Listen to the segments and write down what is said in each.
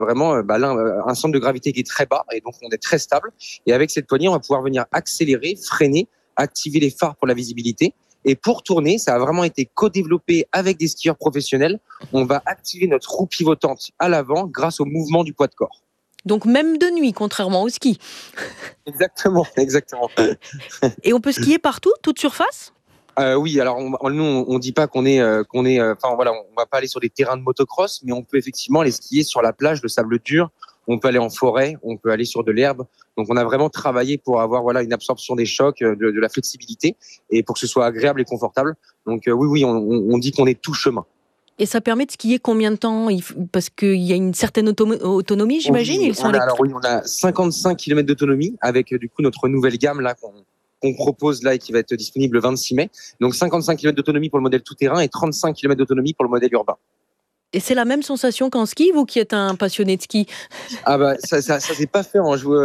vraiment un centre de gravité qui est très bas et donc on est très stable. Et avec cette poignée, on va pouvoir venir accélérer, freiner, activer les phares pour la visibilité. Et pour tourner, ça a vraiment été co-développé avec des skieurs professionnels. On va activer notre roue pivotante à l'avant grâce au mouvement du poids de corps. Donc même de nuit, contrairement au ski. Exactement. Et on peut skier partout, toute surface ? Oui, alors nous on dit pas on va pas aller sur des terrains de motocross, mais on peut effectivement aller skier sur la plage, le sable dur. On peut aller en forêt, on peut aller sur de l'herbe. Donc on a vraiment travaillé pour avoir une absorption des chocs, de la flexibilité et pour que ce soit agréable et confortable. Donc oui, on dit qu'on est tout chemin. Et ça permet de skier combien de temps ? Parce qu'il y a une certaine autonomie, j'imagine. On a 55 km d'autonomie avec du coup notre nouvelle gamme là qu'on propose là et qui va être disponible le 26 mai. Donc 55 km d'autonomie pour le modèle tout-terrain et 35 km d'autonomie pour le modèle urbain. Et c'est la même sensation qu'en ski, vous qui êtes un passionné de ski ? Ça s'est pas fait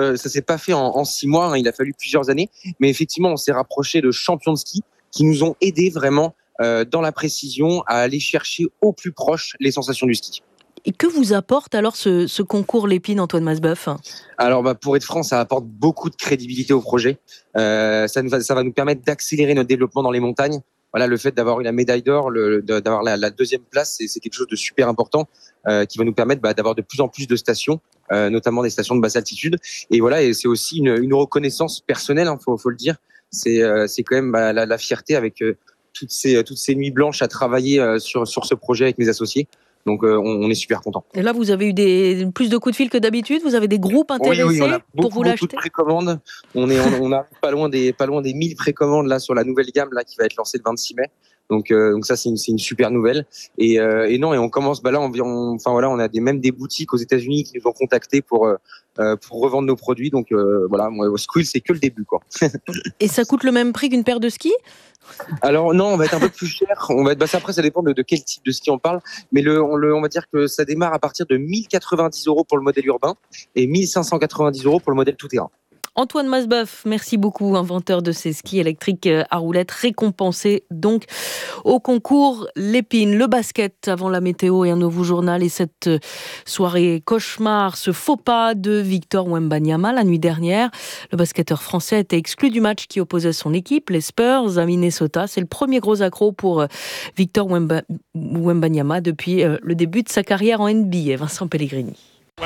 en 6 mois, hein, il a fallu plusieurs années, mais effectivement on s'est rapproché de champions de ski qui nous ont aidés vraiment dans la précision à aller chercher au plus proche les sensations du ski. Et que vous apporte alors ce concours Lépine, Antoine Masboeuf ? Alors pour être franc, ça apporte beaucoup de crédibilité au projet. Ça va nous permettre d'accélérer notre développement dans les montagnes. Voilà, le fait d'avoir eu la médaille d'or, d'avoir la deuxième place, c'est quelque chose de super important qui va nous permettre d'avoir de plus en plus de stations, notamment des stations de basse altitude. Et voilà, et c'est aussi une reconnaissance personnelle, hein, faut le dire. C'est quand même la fierté avec toutes ces nuits blanches à travailler sur ce projet avec mes associés. Donc on est super content. Et là, vous avez eu plus de coups de fil que d'habitude. Vous avez des groupes intéressés on a pour vous l'acheter. Beaucoup de précommandes. On a pas loin des 1000 précommandes là sur la nouvelle gamme là qui va être lancée le 26 mai. Donc ça c'est une super nouvelle. Et on commence là on a même des boutiques aux États-Unis qui nous ont contactés pour revendre nos produits. Donc Squill c'est que le début quoi. Et ça coûte le même prix qu'une paire de skis ? Alors non, on va être un peu plus cher. Après, ça dépend de quel type de ski on parle, mais on va dire que ça démarre à partir de 1090 € pour le modèle urbain et 1590 € pour le modèle tout-terrain. Antoine Masboeuf, merci beaucoup, inventeur de ces skis électriques à roulettes, récompensé donc au concours Lépine. Le basket avant la météo et un nouveau journal et cette soirée cauchemar, ce faux pas de Victor Wembanyama la nuit dernière. Le basketteur français a été exclu du match qui opposait son équipe, les Spurs à Minnesota. C'est le premier gros accro pour Victor Wembanyama depuis le début de sa carrière en NBA. Vincent Pellegrini.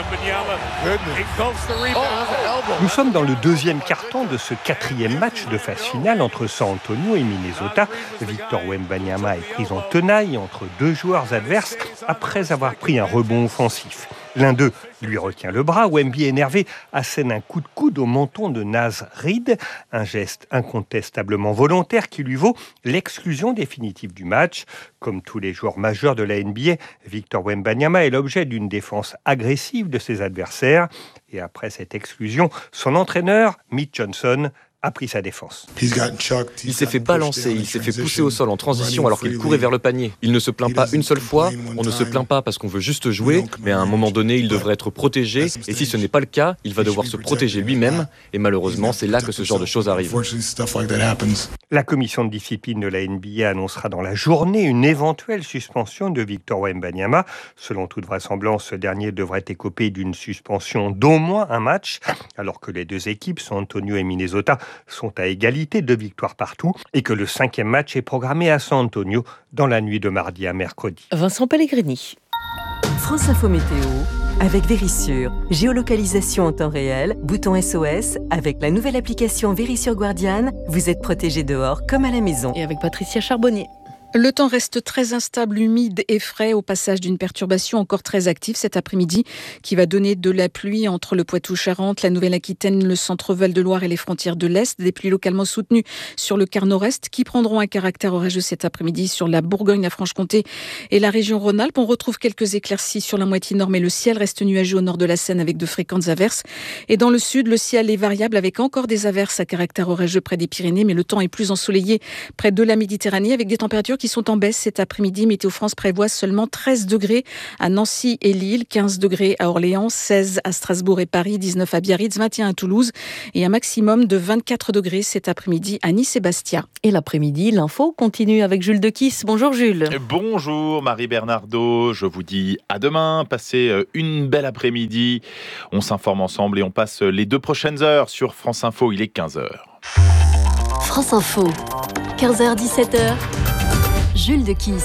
Nous sommes dans le deuxième quart-temps de ce quatrième match de phase finale entre San Antonio et Minnesota. Victor Wembanyama est pris en tenaille entre deux joueurs adverses après avoir pris un rebond offensif. L'un d'eux lui retient le bras. Wemby, énervé, assène un coup de coude au menton de Naz Reid. Un geste incontestablement volontaire qui lui vaut l'exclusion définitive du match. Comme tous les joueurs majeurs de la NBA, Victor Wembanyama est l'objet d'une défense agressive de ses adversaires. Et après cette exclusion, son entraîneur, Mitch Johnson, a pris sa défense. Il s'est fait balancer, il s'est fait pousser au sol en transition alors qu'il courait vers le panier. Il ne se plaint pas une seule fois, on ne se plaint pas parce qu'on veut juste jouer, mais à un moment donné, il devrait être protégé, et si ce n'est pas le cas, il va devoir se protéger lui-même, et malheureusement, c'est là que ce genre de choses arrive. La commission de discipline de la NBA annoncera dans la journée une éventuelle suspension de Victor Wembanyama. Selon toute vraisemblance, ce dernier devrait écoper d'une suspension d'au moins un match, alors que les deux équipes, San Antonio et Minnesota, sont à égalité, 2 victoires partout, et que le 5e match est programmé à San Antonio dans la nuit de mardi à mercredi. Vincent Pellegrini. France Info Météo avec Vérissure. Géolocalisation en temps réel, bouton SOS. Avec la nouvelle application Vérissure Guardian, vous êtes protégé dehors comme à la maison. Et avec Patricia Charbonnier. Le temps reste très instable, humide et frais au passage d'une perturbation encore très active cet après-midi qui va donner de la pluie entre le Poitou-Charentes, la Nouvelle-Aquitaine, le centre Val-de-Loire et les frontières de l'Est. Des pluies localement soutenues sur le quart nord-est qui prendront un caractère orageux cet après-midi sur la Bourgogne, la Franche-Comté et la région Rhône-Alpes. On retrouve quelques éclaircies sur la moitié nord, mais le ciel reste nuageux au nord de la Seine avec de fréquentes averses. Et dans le sud, le ciel est variable avec encore des averses à caractère orageux près des Pyrénées, mais le temps est plus ensoleillé près de la Méditerranée avec des températures qui sont en baisse cet après-midi. Météo France prévoit seulement 13 degrés à Nancy et Lille, 15 degrés à Orléans, 16 à Strasbourg et Paris, 19 à Biarritz, 21 à Toulouse et un maximum de 24 degrés cet après-midi à Nice et Bastia. Et l'après-midi, l'info continue avec Jules Dequisse. Bonjour Jules. Bonjour Marie Bernardo, je vous dis à demain, passez une belle après-midi. On s'informe ensemble et on passe les 2 prochaines heures sur France Info, il est 15h. France Info, 15h-17h, Jules Dequisse.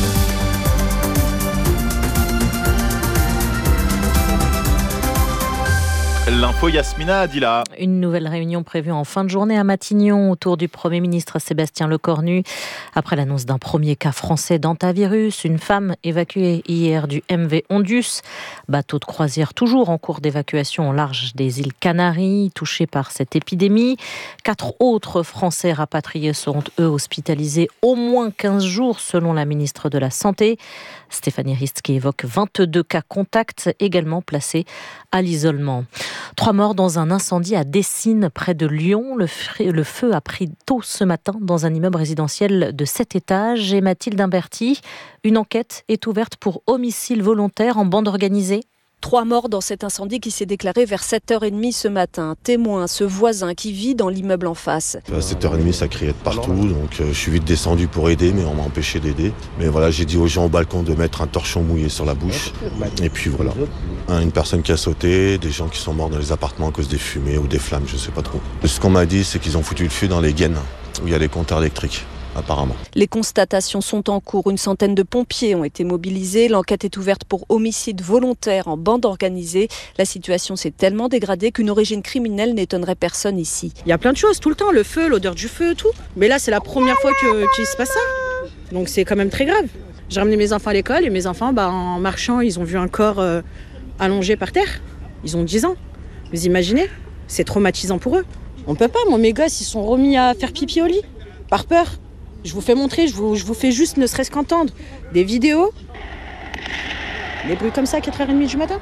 L'info Yasmina Adila. Une nouvelle réunion prévue en fin de journée à Matignon autour du Premier ministre Sébastien Lecornu. Après l'annonce d'un premier cas français d'hantavirus, une femme évacuée hier du MV Ondius, bateau de croisière toujours en cours d'évacuation au large des îles Canaries, touché par cette épidémie. 4 autres Français rapatriés seront eux hospitalisés au moins 15 jours selon la ministre de la Santé. Stéphanie Rist qui évoque 22 cas contacts également placés à l'isolement. 3 morts dans un incendie à Dessines, près de Lyon. Le feu a pris tôt ce matin dans un immeuble résidentiel de 7 étages. Et Mathilde Imberti, une enquête est ouverte pour homicide volontaire en bande organisée. 3 morts dans cet incendie qui s'est déclaré vers 7h30 ce matin. Témoin, ce voisin qui vit dans l'immeuble en face. À 7h30, ça criait de partout, donc je suis vite descendu pour aider, mais on m'a empêché d'aider. Mais voilà, j'ai dit aux gens au balcon de mettre un torchon mouillé sur la bouche. Et puis voilà, une personne qui a sauté, des gens qui sont morts dans les appartements à cause des fumées ou des flammes, je sais pas trop. Ce qu'on m'a dit, c'est qu'ils ont foutu le feu dans les gaines, où il y a les compteurs électriques. Apparemment. Les constatations sont en cours. Une centaine de pompiers ont été mobilisés. L'enquête est ouverte pour homicide volontaire en bande organisée. La situation s'est tellement dégradée qu'une origine criminelle n'étonnerait personne ici. Il y a plein de choses tout le temps, le feu, l'odeur du feu, tout. Mais là, c'est la première fois qu'il se passe ça. Donc c'est quand même très grave. J'ai ramené mes enfants à l'école et mes enfants, en marchant, ils ont vu un corps allongé par terre. Ils ont 10 ans. Vous imaginez ? C'est traumatisant pour eux. On peut pas. Moi, mes gosses, ils sont remis à faire pipi au lit, par peur. Je vous fais montrer, je vous fais juste ne serait-ce qu'entendre des vidéos. Des bruits comme ça à 4h30 du matin.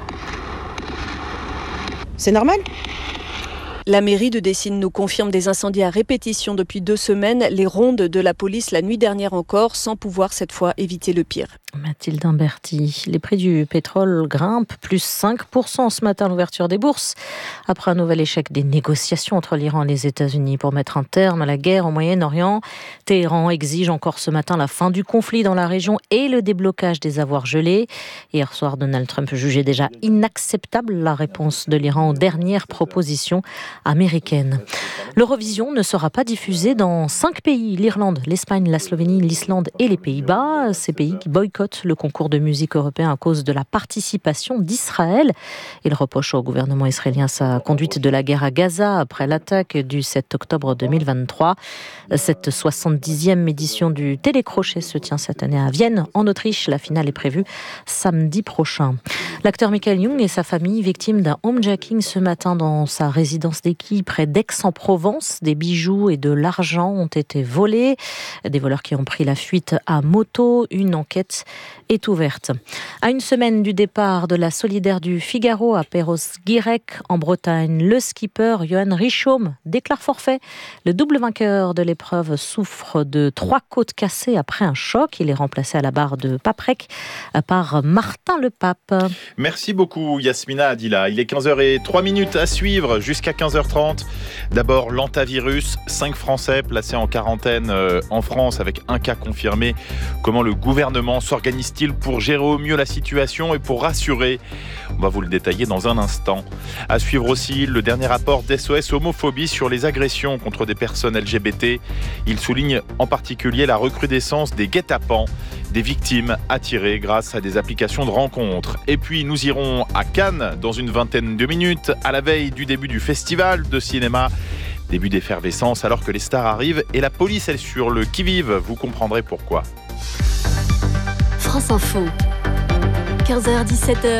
C'est normal ? La mairie de Dessines nous confirme des incendies à répétition depuis 2 semaines. Les rondes de la police la nuit dernière encore, sans pouvoir cette fois éviter le pire. Mathilde Imberti, les prix du pétrole grimpent, plus 5% ce matin à l'ouverture des bourses. Après un nouvel échec des négociations entre l'Iran et les États-Unis pour mettre un terme à la guerre au Moyen-Orient, Téhéran exige encore ce matin la fin du conflit dans la région et le déblocage des avoirs gelés. Hier soir, Donald Trump jugeait déjà inacceptable la réponse de l'Iran aux dernières propositions américaines. L'Eurovision ne sera pas diffusée dans 5 pays, l'Irlande, l'Espagne, la Slovénie, l'Islande et les Pays-Bas. Ces pays qui boycottent le concours de musique européen à cause de la participation d'Israël. Il reproche au gouvernement israélien sa conduite de la guerre à Gaza après l'attaque du 7 octobre 2023. Cette 70e édition du Télécrochet se tient cette année à Vienne, en Autriche. La finale est prévue samedi prochain. L'acteur Michael Young et sa famille, victimes d'un homejacking ce matin dans sa résidence d'Equy, près d'Aix-en-Provence. Des bijoux et de l'argent ont été volés. Des voleurs qui ont pris la fuite à moto. Une enquête est ouverte. À une semaine du départ de la Solidaire du Figaro à Perros-Guirec, en Bretagne, le skipper Johan Richomme déclare forfait. Le double vainqueur de l'épreuve souffre de 3 côtes cassées après un choc. Il est remplacé à la barre de Paprec par Martin Le Pape. Merci beaucoup Yasmina Adila. Il est 15h03 à suivre jusqu'à 15h30. D'abord l'hantavirus, 5 Français placés en quarantaine en France avec un cas confirmé. Comment le gouvernement s'organise-t-il pour gérer au mieux la situation et pour rassurer ? On va vous le détailler dans un instant. À suivre aussi le dernier rapport d'SOS Homophobie sur les agressions contre des personnes LGBT. Il souligne en particulier la recrudescence des guet-apens, des victimes attirées grâce à des applications de rencontres. Et puis nous irons à Cannes dans une vingtaine de minutes, à la veille du début du festival de cinéma. Début d'effervescence alors que les stars arrivent et la police est sur le qui-vive. Vous comprendrez pourquoi. France Info, 15h-17h,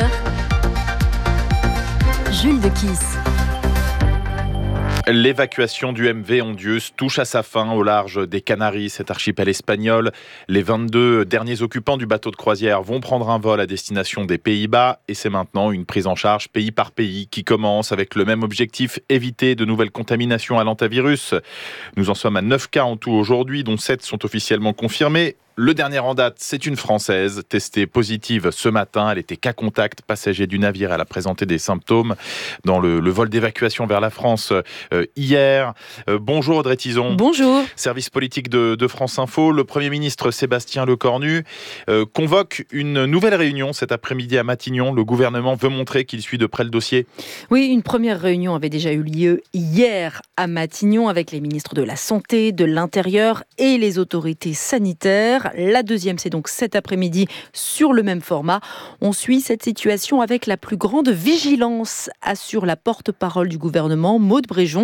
Jules Dequisse. L'évacuation du MV Ondius touche à sa fin au large des Canaries, cet archipel espagnol. Les 22 derniers occupants du bateau de croisière vont prendre un vol à destination des Pays-Bas et c'est maintenant une prise en charge pays par pays qui commence avec le même objectif, éviter de nouvelles contaminations à l'hantavirus. Nous en sommes à 9 cas en tout aujourd'hui, dont 7 sont officiellement confirmés. Le dernier en date, c'est une Française testée positive ce matin. Elle était cas contact, passager du navire. Elle a présenté des symptômes dans le vol d'évacuation vers la France hier. Bonjour Audrey Tizon. Bonjour. Service politique de France Info. Le Premier ministre Sébastien Lecornu convoque une nouvelle réunion cet après-midi à Matignon. Le gouvernement veut montrer qu'il suit de près le dossier. Oui, une première réunion avait déjà eu lieu hier à Matignon avec les ministres de la Santé, de l'Intérieur et les autorités sanitaires. La deuxième, c'est donc cet après-midi sur le même format. On suit cette situation avec la plus grande vigilance, assure la porte-parole du gouvernement, Maude Bréjon.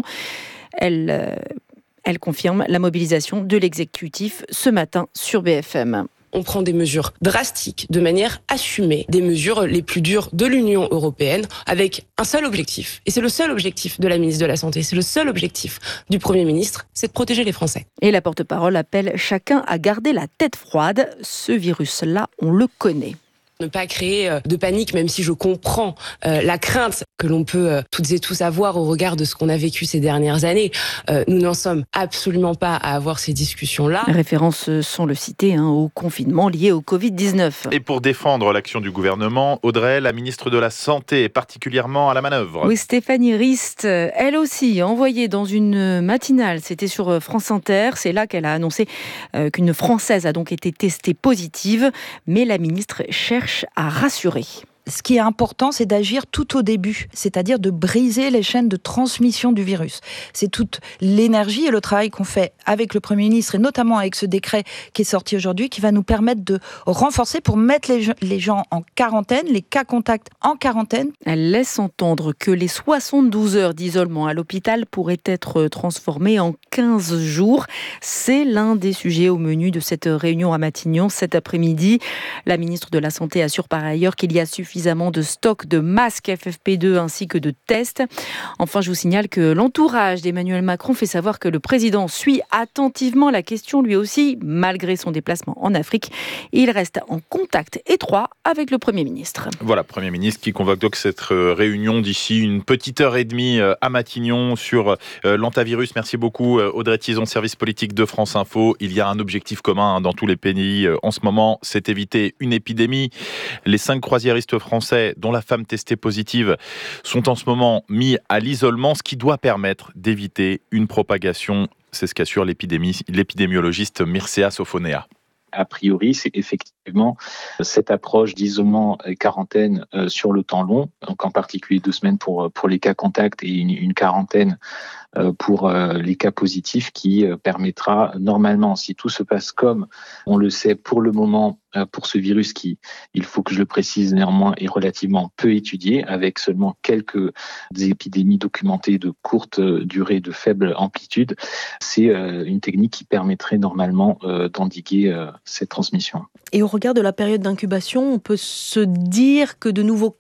Elle confirme la mobilisation de l'exécutif ce matin sur BFM. On prend des mesures drastiques, de manière assumée, des mesures les plus dures de l'Union européenne, avec un seul objectif. Et c'est le seul objectif de la ministre de la Santé, c'est le seul objectif du Premier ministre, c'est de protéger les Français. Et la porte-parole appelle chacun à garder la tête froide. Ce virus-là, on le connaît. Ne pas créer de panique, même si je comprends la crainte que l'on peut toutes et tous avoir au regard de ce qu'on a vécu ces dernières années. Nous n'en sommes absolument pas à avoir ces discussions-là. Les références sont le cité au confinement lié au Covid-19. Et pour défendre l'action du gouvernement, Audrey, la ministre de la Santé, est particulièrement à la manœuvre. Oui, Stéphanie Rist, elle aussi, envoyée dans une matinale, c'était sur France Inter, c'est là qu'elle a annoncé qu'une Française a donc été testée positive, mais la ministre cherche à rassurer. Ce qui est important, c'est d'agir tout au début, c'est-à-dire de briser les chaînes de transmission du virus. C'est toute l'énergie et le travail qu'on fait avec le Premier ministre, et notamment avec ce décret qui est sorti aujourd'hui, qui va nous permettre de renforcer pour mettre les gens en quarantaine, les cas contacts en quarantaine. Elle laisse entendre que les 72 heures d'isolement à l'hôpital pourraient être transformées en 15 jours. C'est l'un des sujets au menu de cette réunion à Matignon cet après-midi. La ministre de la Santé assure par ailleurs qu'il y a suffisamment de stock de masques FFP2 ainsi que de tests. Enfin, je vous signale que l'entourage d'Emmanuel Macron fait savoir que le président suit attentivement la question lui aussi, malgré son déplacement en Afrique. Il reste en contact étroit avec le Premier ministre. Voilà, Premier ministre qui convoque donc cette réunion d'ici une petite heure et demie à Matignon sur l'antavirus. Merci beaucoup Audrey Tizon, service politique de France Info. Il y a un objectif commun dans tous les pays en ce moment, c'est éviter une épidémie. Les 5 croisiéristes français dont la femme testée positive sont en ce moment mis à l'isolement, ce qui doit permettre d'éviter une propagation. C'est ce qu'assure l'épidémiologiste Mircea Sofonea. A priori, c'est effectivement cette approche d'isolement et quarantaine sur le temps long, donc en particulier 2 semaines pour les cas contacts et une quarantaine pour les cas positifs qui permettra normalement, si tout se passe comme on le sait pour le moment, pour ce virus qui, il faut que je le précise néanmoins, est relativement peu étudié, avec seulement quelques épidémies documentées de courte durée, de faible amplitude, c'est une technique qui permettrait normalement d'endiguer cette transmission. Et au regard de la période d'incubation, on peut se dire que de nouveaux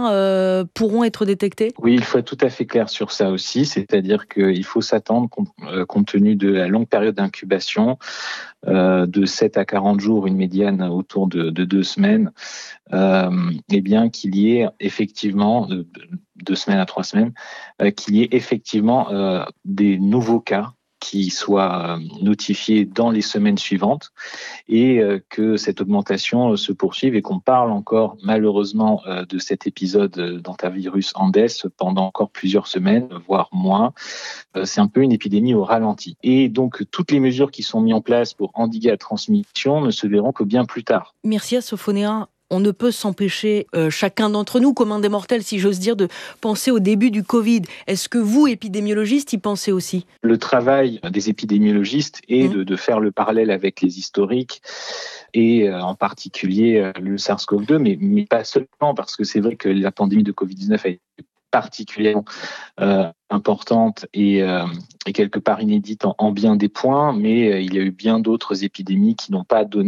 cas pourront être détectés ? Oui, il faut être tout à fait clair sur ça aussi, c'est-à-dire qu'il faut s'attendre, compte tenu de la longue période d'incubation, de 7 à 40 jours, une médiane autour de 2 semaines, eh bien qu'il y ait effectivement, 2 semaines à 3 semaines, qu'il y ait effectivement des nouveaux cas qui soient notifiés dans les semaines suivantes et que cette augmentation se poursuive et qu'on parle encore malheureusement de cet épisode d'antavirus Andes pendant encore plusieurs semaines, voire moins. C'est un peu une épidémie au ralenti. Et donc toutes les mesures qui sont mises en place pour endiguer la transmission ne se verront que bien plus tard. Mircea Sofonea, on ne peut s'empêcher, chacun d'entre nous, commun des mortels, si j'ose dire, de penser au début du Covid. Est-ce que vous, épidémiologistes, y pensez aussi ? Le travail des épidémiologistes est de faire le parallèle avec les historiques et en particulier le SARS-CoV-2, mais pas seulement, parce que c'est vrai que la pandémie de Covid-19 a été particulièrement importante et quelque part inédite en bien des points, mais il y a eu bien d'autres épidémies qui n'ont pas donné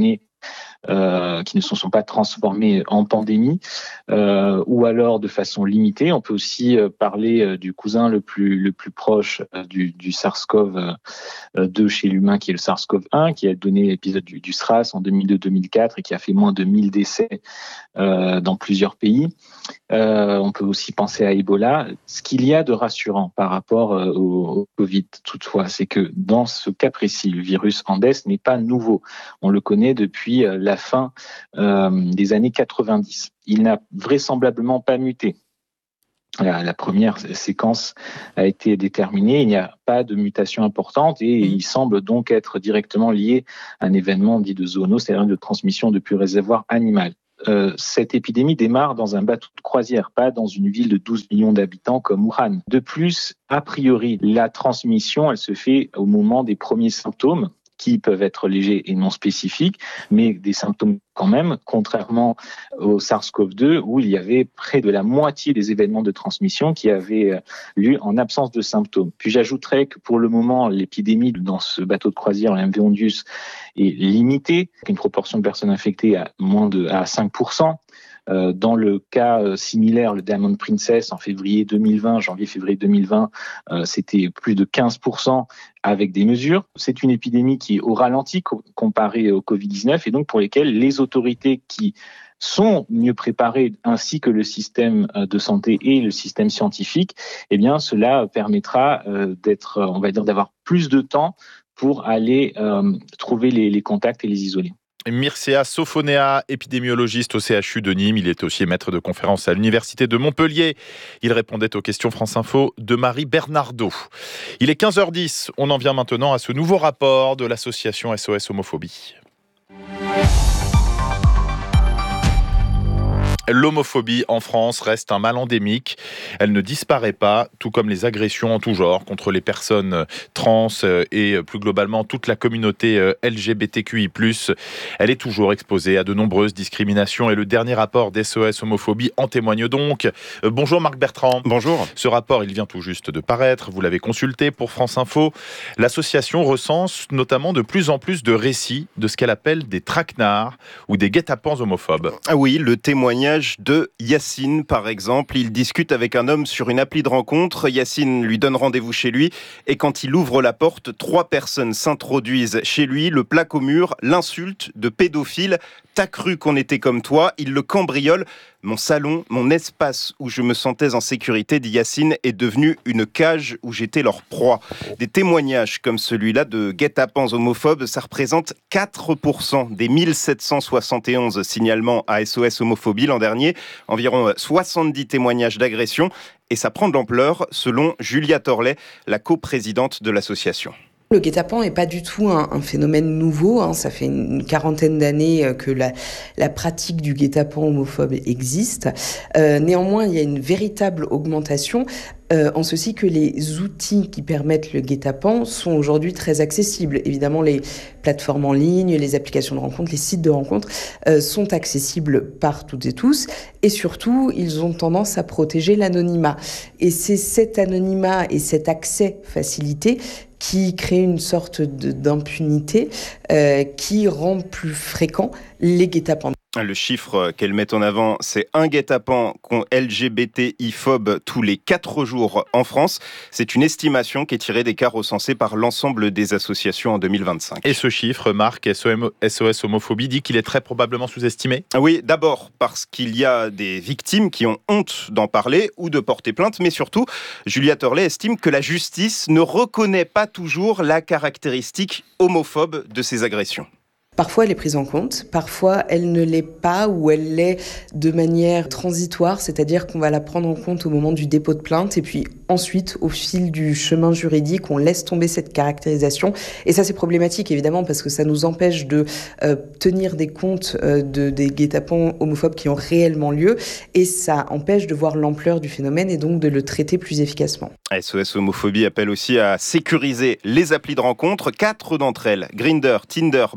qui ne se sont pas transformées en pandémie, ou alors de façon limitée. On peut aussi parler du cousin le plus proche du SARS-CoV-2 chez l'humain, qui est le SARS-CoV-1, qui a donné l'épisode du SRAS en 2002-2004 et qui a fait moins de 1000 décès dans plusieurs pays. On peut aussi penser à Ebola. Ce qu'il y a de rassurant par rapport au Covid, toutefois, c'est que dans ce cas précis, le virus Andes n'est pas nouveau. On le connaît depuis la fin des années 90. Il n'a vraisemblablement pas muté. La première séquence a été déterminée, il n'y a pas de mutation importante et il semble donc être directement lié à un événement dit de zoonose, c'est-à-dire de transmission depuis réservoir animal. Cette épidémie démarre dans un bateau de croisière, pas dans une ville de 12 millions d'habitants comme Wuhan. De plus, a priori, la transmission, elle se fait au moment des premiers symptômes, qui peuvent être légers et non spécifiques, mais des symptômes quand même, contrairement au SARS-CoV-2, où il y avait près de la moitié des événements de transmission qui avaient lieu en absence de symptômes. Puis j'ajouterais que pour le moment, l'épidémie dans ce bateau de croisière, le MV Ondius, est limitée, une proportion de personnes infectées à 5%. Dans le cas similaire, le Diamond Princess en janvier-février 2020, c'était plus de 15% avec des mesures. C'est une épidémie qui est au ralenti comparée au Covid-19 et donc pour lesquelles les autorités qui sont mieux préparées ainsi que le système de santé et le système scientifique, eh bien cela permettra d'avoir plus de temps pour aller trouver les contacts et les isoler. Mircea Sofonea, épidémiologiste au CHU de Nîmes. Il est aussi maître de conférence à l'Université de Montpellier. Il répondait aux questions France Info de Marie Bernardo. Il est 15h10. On en vient maintenant à ce nouveau rapport de l'association SOS Homophobie. L'homophobie en France reste un mal endémique. Elle ne disparaît pas, tout comme les agressions en tout genre contre les personnes trans et plus globalement toute la communauté LGBTQI+. Elle est toujours exposée à de nombreuses discriminations et le dernier rapport d'SOS Homophobie en témoigne donc. Bonjour Marc Bertrand. Bonjour. Ce rapport, il vient tout juste de paraître. Vous l'avez consulté pour France Info. L'association recense notamment de plus en plus de récits de ce qu'elle appelle des traquenards ou des guet-apens homophobes. Ah oui, le témoignage de Yacine, par exemple. Il discute avec un homme sur une appli de rencontre. Yacine lui donne rendez-vous chez lui et quand il ouvre la porte, 3 personnes s'introduisent chez lui, le plaquent au mur, l'insultent de pédophile. T'as cru qu'on était comme toi, il le cambriole. Mon salon, mon espace où je me sentais en sécurité, dit Yacine, est devenu une cage où j'étais leur proie. Des témoignages comme celui-là de guet-apens homophobes, ça représente 4% des 1771 signalements à SOS Homophobie l'an dernier. Environ 70 témoignages d'agression. Et ça prend de l'ampleur, selon Julia Torlet, la coprésidente de l'association. Le guet-apens n'est pas du tout un phénomène nouveau. Ça fait une quarantaine d'années que la pratique du guet-apens homophobe existe. Néanmoins, il y a une véritable augmentation en ceci que les outils qui permettent le guet-apens sont aujourd'hui très accessibles. Évidemment, les plateformes en ligne, les applications de rencontres, les sites de rencontres sont accessibles par toutes et tous. Et surtout, ils ont tendance à protéger l'anonymat. Et c'est cet anonymat et cet accès facilité qui crée une sorte d'impunité qui rend plus fréquent les guet-apens. Le chiffre qu'elle met en avant, c'est un guet-apens LGBTI-phobe tous les 4 jours en France. C'est une estimation qui est tirée des cas recensés par l'ensemble des associations en 2025. Et ce chiffre, Marc, SOS Homophobie, dit qu'il est très probablement sous-estimé ? Oui, d'abord parce qu'il y a des victimes qui ont honte d'en parler ou de porter plainte, mais surtout, Julia Torlet estime que la justice ne reconnaît pas toujours la caractéristique homophobe de ces agressions. Parfois, elle est prise en compte, parfois, elle ne l'est pas ou elle l'est de manière transitoire, c'est-à-dire qu'on va la prendre en compte au moment du dépôt de plainte et puis ensuite, au fil du chemin juridique, on laisse tomber cette caractérisation. Et ça, c'est problématique, évidemment, parce que ça nous empêche de tenir des comptes des guet-apens homophobes qui ont réellement lieu et ça empêche de voir l'ampleur du phénomène et donc de le traiter plus efficacement. SOS Homophobie appelle aussi à sécuriser les applis de rencontre. 4 d'entre elles, Grindr, Tinder, Bumble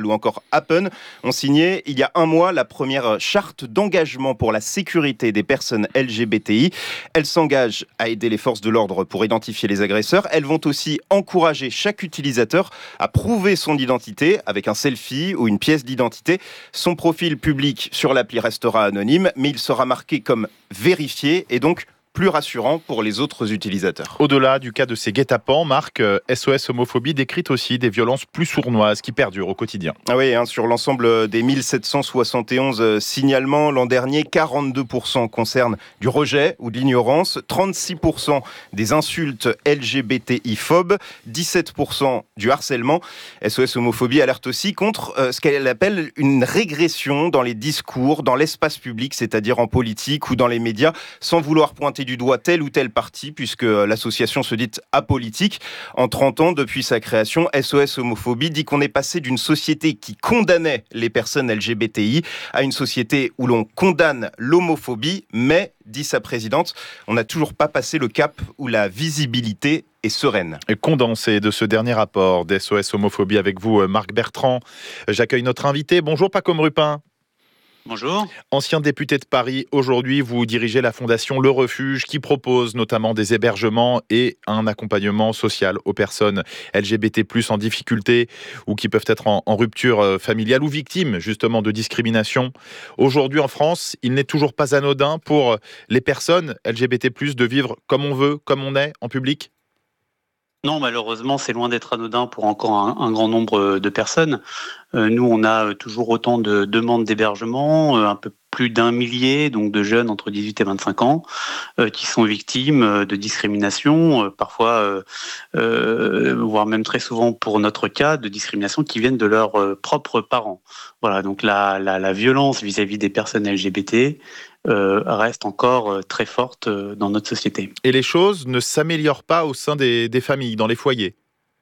ou encore Appen ont signé il y a un mois la première charte d'engagement pour la sécurité des personnes LGBTI. Elles s'engagent à aider les forces de l'ordre pour identifier les agresseurs. Elles vont aussi encourager chaque utilisateur à prouver son identité avec un selfie ou une pièce d'identité. Son profil public sur l'appli restera anonyme, mais il sera marqué comme vérifié et donc plus rassurant pour les autres utilisateurs. Au-delà du cas de ces guet-apens, Marc, SOS Homophobie décrite aussi des violences plus sournoises qui perdurent au quotidien. Ah oui, sur l'ensemble des 1771 signalements l'an dernier, 42% concernent du rejet ou de l'ignorance, 36% des insultes LGBTI-phobes, 17% du harcèlement. SOS Homophobie alerte aussi contre ce qu'elle appelle une régression dans les discours, dans l'espace public, c'est-à-dire en politique ou dans les médias, sans vouloir pointer du doigt tel ou tel parti, puisque l'association se dit apolitique. En 30 ans, depuis sa création, SOS Homophobie dit qu'on est passé d'une société qui condamnait les personnes LGBTI à une société où l'on condamne l'homophobie, mais, dit sa présidente, on n'a toujours pas passé le cap où la visibilité est sereine. Condensé de ce dernier rapport d'SOS Homophobie avec vous, Marc Bertrand. J'accueille notre invité. Bonjour Paco Rupin. Bonjour. Ancien député de Paris, aujourd'hui vous dirigez la fondation Le Refuge qui propose notamment des hébergements et un accompagnement social aux personnes LGBT+ en difficulté ou qui peuvent être en rupture familiale ou victimes justement de discrimination. Aujourd'hui en France, il n'est toujours pas anodin pour les personnes LGBT+ de vivre comme on veut, comme on est en public ? Non, malheureusement, c'est loin d'être anodin pour encore un grand nombre de personnes. Nous, on a toujours autant de demandes d'hébergement, un peu plus d'1 millier donc de jeunes entre 18 et 25 ans qui sont victimes de discrimination, parfois, voire même très souvent pour notre cas, de discrimination qui viennent de leurs propres parents. Voilà, donc la violence vis-à-vis des personnes LGBT reste encore très forte dans notre société. Et les choses ne s'améliorent pas au sein des familles, dans les foyers ?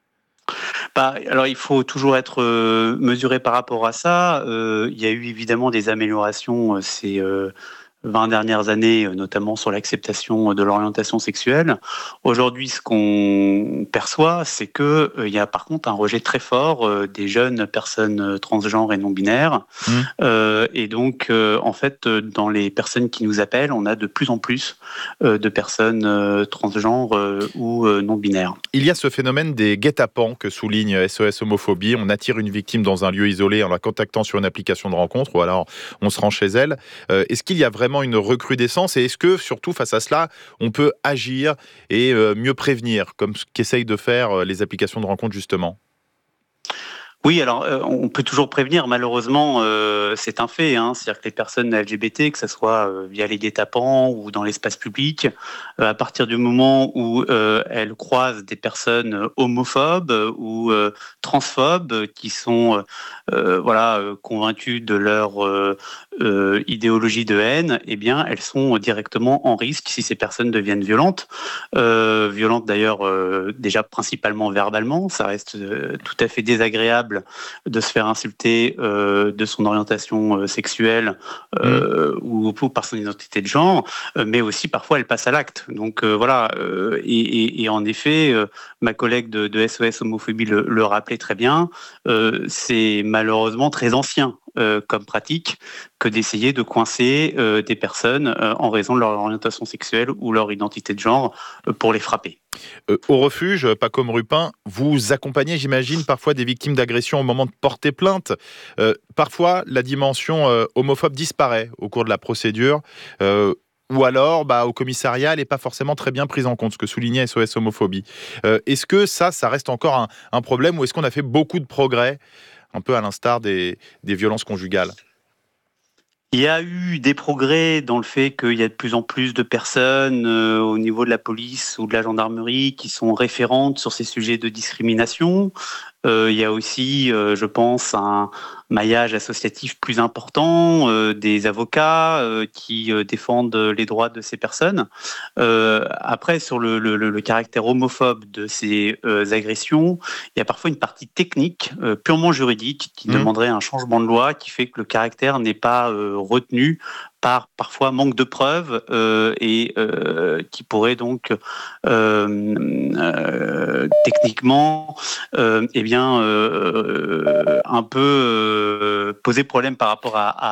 Alors, il faut toujours être mesuré par rapport à ça. Il y a eu évidemment des améliorations ces 20 dernières années, notamment sur l'acceptation de l'orientation sexuelle. Aujourd'hui, ce qu'on perçoit, c'est qu'il y a par contre un rejet très fort des jeunes personnes transgenres et non-binaires. Et donc, en fait, dans les personnes qui nous appellent, on a de plus en plus de personnes transgenres ou non-binaires. Il y a ce phénomène des guet-apens que souligne SOS Homophobie. On attire une victime dans un lieu isolé en la contactant sur une application de rencontre ou alors on se rend chez elle. Est-ce qu'il y a vraiment une recrudescence et est-ce que, surtout face à cela, on peut agir et mieux prévenir, comme ce qu'essayent de faire les applications de rencontre justement ? Oui, alors on peut toujours prévenir, malheureusement, c'est un fait. C'est-à-dire que les personnes LGBT, que ce soit via les guet-apens ou dans l'espace public, à partir du moment où elles croisent des personnes homophobes ou transphobes qui sont convaincues de leur idéologie de haine, eh bien, elles sont directement en risque si ces personnes deviennent violentes. Violentes d'ailleurs déjà principalement verbalement, ça reste tout à fait désagréable de se faire insulter de son orientation sexuelle ou par son identité de genre, mais aussi parfois elle passe à l'acte. Donc et en effet, ma collègue de SOS Homophobie le rappelait très bien, c'est malheureusement très ancien comme pratique que d'essayer de coincer des personnes en raison de leur orientation sexuelle ou leur identité de genre pour les frapper. Au refuge, Paco Rupin, vous accompagnez, j'imagine, parfois des victimes d'agression au moment de porter plainte. Parfois, la dimension homophobe disparaît au cours de la procédure. Ou alors, au commissariat, elle n'est pas forcément très bien prise en compte, ce que soulignait SOS Homophobie. Est-ce que ça reste encore un problème ou est-ce qu'on a fait beaucoup de progrès, un peu à l'instar des violences conjugales ? Il y a eu des progrès dans le fait qu'il y a de plus en plus de personnes au niveau de la police ou de la gendarmerie qui sont référentes sur ces sujets de discrimination. Il y a aussi, je pense, maillage associatif plus important, des avocats qui défendent les droits de ces personnes. Après, sur le caractère homophobe de ces agressions, il y a parfois une partie technique, purement juridique, qui demanderait un changement de loi qui fait que le caractère n'est pas retenu par parfois manque de preuves et qui pourrait donc techniquement un peu poser problème par rapport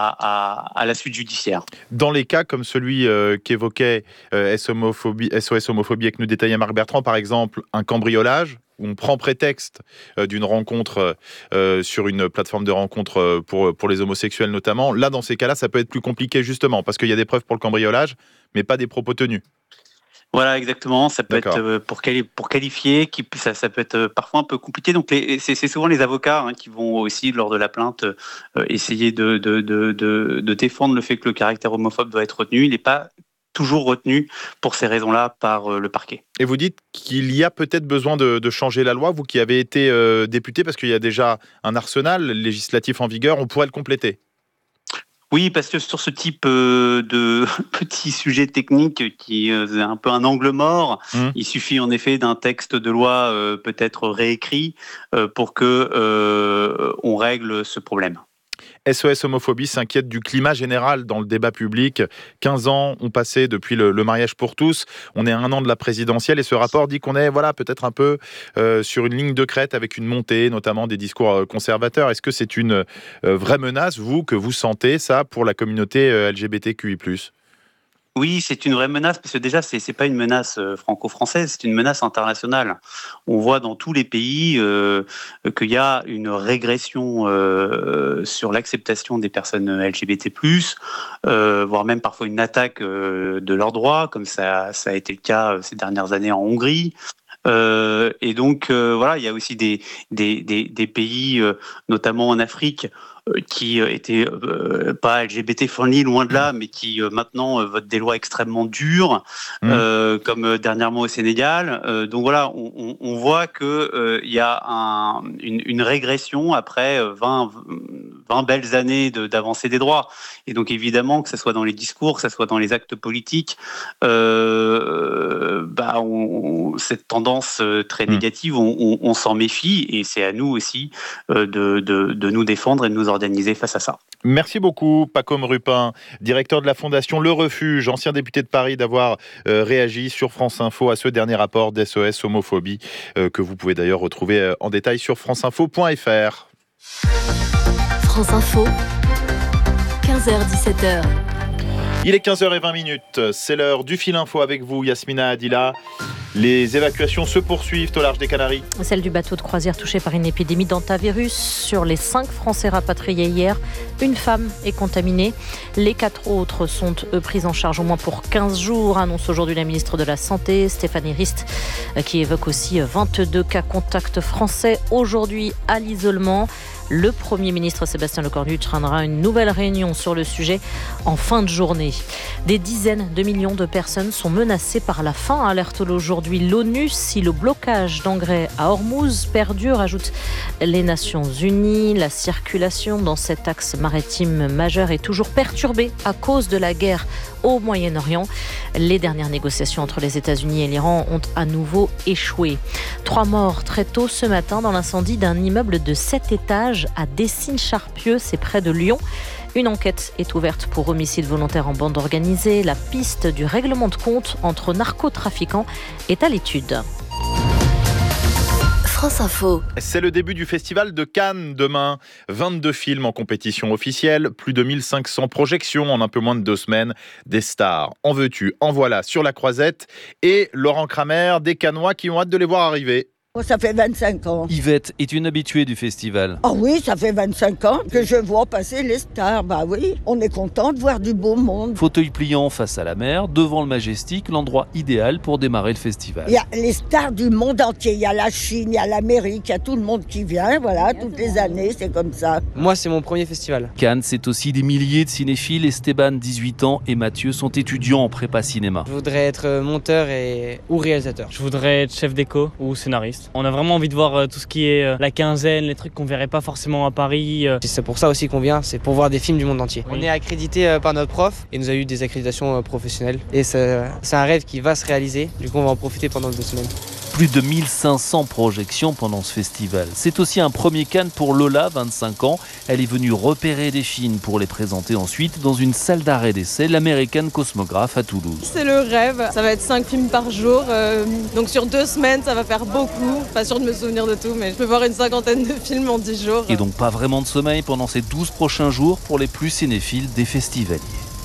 à la suite judiciaire. Dans les cas comme celui qu'évoquait SOS Homophobie et que nous détaillait Marc Bertrand, par exemple un cambriolage, où on prend prétexte d'une rencontre sur une plateforme de rencontre pour les homosexuels notamment. Là, dans ces cas-là, ça peut être plus compliqué justement, parce qu'il y a des preuves pour le cambriolage, mais pas des propos tenus. Voilà, exactement. Ça peut être pour qualifier, ça peut être parfois un peu compliqué. Donc, c'est souvent les avocats qui vont aussi, lors de la plainte, essayer de défendre le fait que le caractère homophobe doit être retenu. Il n'est pas toujours retenu pour ces raisons-là par le parquet. Et vous dites qu'il y a peut-être besoin de changer la loi, vous qui avez été député, parce qu'il y a déjà un arsenal législatif en vigueur, on pourrait le compléter. Oui, parce que sur ce type de petits sujets techniques qui est un peu un angle mort, il suffit en effet d'un texte de loi peut-être réécrit pour que on règle ce problème. SOS Homophobie s'inquiète du climat général dans le débat public. 15 ans ont passé depuis le mariage pour tous. On est à 1 an de la présidentielle et ce rapport dit qu'on est peut-être un peu sur une ligne de crête avec une montée, notamment des discours conservateurs. Est-ce que c'est une vraie menace, que vous sentez ça pour la communauté LGBTQI+. Oui, c'est une vraie menace, parce que déjà, c'est pas une menace franco-française, c'est une menace internationale. On voit dans tous les pays qu'il y a une régression sur l'acceptation des personnes LGBT+, voire même parfois une attaque de leurs droits, comme ça a été le cas ces dernières années en Hongrie. Et donc, il y a aussi des pays, notamment en Afrique, qui étaient pas LGBT friendly, loin de là, mais qui maintenant votent des lois extrêmement dures, comme dernièrement au Sénégal. Donc voilà, on voit que il y a une régression après 20 belles années d'avancée des droits. Et donc évidemment, que ce soit dans les discours, que ce soit dans les actes politiques, cette tendance très négative, on s'en méfie, et c'est à nous aussi de nous défendre et de nous organiser face à ça. Merci beaucoup, Pacôme Rupin, directeur de la Fondation Le Refuge, ancien député de Paris, d'avoir réagi sur France Info à ce dernier rapport d'SOS Homophobie, que vous pouvez d'ailleurs retrouver en détail sur franceinfo.fr. France Info, 15h-17h. Il est 15h20, c'est l'heure du Fil Info avec vous, Yasmina Adila. Les évacuations se poursuivent au large des Canaries. Celle du bateau de croisière touché par une épidémie d'hantavirus. Sur les 5 Français rapatriés hier, une femme est contaminée. Les 4 autres sont pris en charge au moins pour 15 jours, annonce aujourd'hui la ministre de la Santé, Stéphanie Rist, qui évoque aussi 22 cas contacts français aujourd'hui à l'isolement. Le Premier ministre Sébastien Lecornu tiendra une nouvelle réunion sur le sujet en fin de journée. Des dizaines de millions de personnes sont menacées par la faim, alerte aujourd'hui l'ONU. Si le blocage d'engrais à Hormuz perdure, ajoutent les Nations Unies, la circulation dans cet axe maritime majeur est toujours perturbée à cause de la guerre au Moyen-Orient. Les dernières négociations entre les États-Unis et l'Iran ont à nouveau échoué. 3 morts très tôt ce matin dans l'incendie d'un immeuble de 7 étages à Dessines-Charpieu, c'est près de Lyon. Une enquête est ouverte pour homicide volontaire en bande organisée. La piste du règlement de compte entre narcotrafiquants est à l'étude. France Info. C'est le début du festival de Cannes demain. 22 films en compétition officielle, plus de 1500 projections en un peu moins de 2 semaines. Des stars, en veux-tu, en voilà, sur la croisette. Et Laurent Kramer, des Cannois qui ont hâte de les voir arriver. Ça fait 25 ans. Yvette est une habituée du festival. Ah oui, ça fait 25 ans que je vois passer les stars. Bah oui, on est content de voir du beau monde. Fauteuil pliant face à la mer, devant le Majestic, l'endroit idéal pour démarrer le festival. Il y a les stars du monde entier. Il y a la Chine, il y a l'Amérique, il y a tout le monde qui vient. Voilà, toutes les années, c'est comme ça. Moi, c'est mon premier festival. Cannes, c'est aussi des milliers de cinéphiles. Esteban, 18 ans, et Mathieu sont étudiants en prépa cinéma. Je voudrais être monteur ou réalisateur. Je voudrais être chef déco ou scénariste. France. On a vraiment envie de voir tout ce qui est la quinzaine, les trucs qu'on verrait pas forcément à Paris. C'est pour ça aussi qu'on vient, c'est pour voir des films du monde entier. Oui. On est accrédité par notre prof et nous a eu des accréditations professionnelles. Et c'est un rêve qui va se réaliser, du coup on va en profiter pendant 2 semaines. Plus de 1500 projections pendant ce festival. C'est aussi un premier Cannes pour Lola, 25 ans. Elle est venue repérer des films pour les présenter ensuite dans une salle d'arrêt d'essai, l'American Cosmograph à Toulouse. C'est le rêve, ça va être 5 films par jour, donc sur 2 semaines ça va faire beaucoup. Pas sûr de me souvenir de tout, mais je peux voir une 50aine de films en 10 jours. Et donc pas vraiment de sommeil pendant ces 12 prochains jours pour les plus cinéphiles des festivaliers.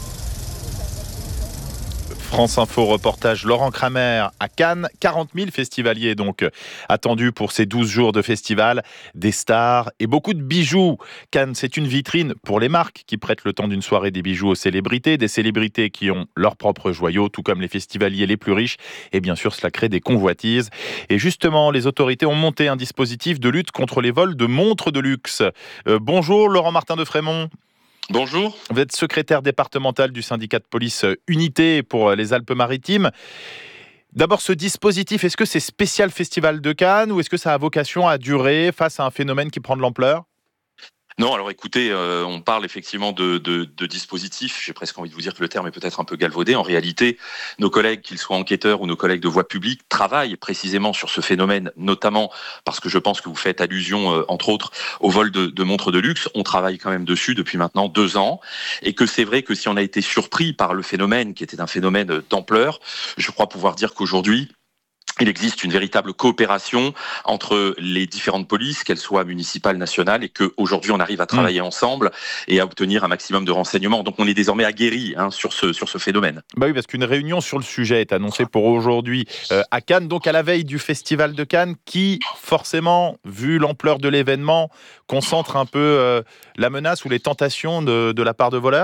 France Info reportage Laurent Kramer à Cannes. 40 000 festivaliers donc attendus pour ces 12 jours de festival. Des stars et beaucoup de bijoux. Cannes, c'est une vitrine pour les marques qui prêtent le temps d'une soirée des bijoux aux célébrités. Des célébrités qui ont leurs propres joyaux, tout comme les festivaliers les plus riches. Et bien sûr, cela crée des convoitises. Et justement, les autorités ont monté un dispositif de lutte contre les vols de montres de luxe. Bonjour Laurent Martin de Frémont. Bonjour. Vous êtes secrétaire départemental du syndicat de police Unité pour les Alpes-Maritimes. D'abord, ce dispositif, est-ce que c'est spécial Festival de Cannes ou est-ce que ça a vocation à durer face à un phénomène qui prend de l'ampleur ? Non, alors écoutez, on parle effectivement de dispositifs. J'ai presque envie de vous dire que le terme est peut-être un peu galvaudé. En réalité, nos collègues, qu'ils soient enquêteurs ou nos collègues de voie publique, travaillent précisément sur ce phénomène, notamment parce que je pense que vous faites allusion, entre autres, au vol de montres de luxe. On travaille quand même dessus depuis maintenant 2 ans. Et que c'est vrai que si on a été surpris par le phénomène, qui était un phénomène d'ampleur, je crois pouvoir dire qu'aujourd'hui, il existe une véritable coopération entre les différentes polices, qu'elles soient municipales, nationales, et qu'aujourd'hui on arrive à travailler ensemble et à obtenir un maximum de renseignements. Donc on est désormais aguerris sur ce phénomène. Bah oui, parce qu'une réunion sur le sujet est annoncée pour aujourd'hui à Cannes, donc à la veille du Festival de Cannes, qui forcément, vu l'ampleur de l'événement, concentre un peu la menace ou les tentations de la part de voleurs.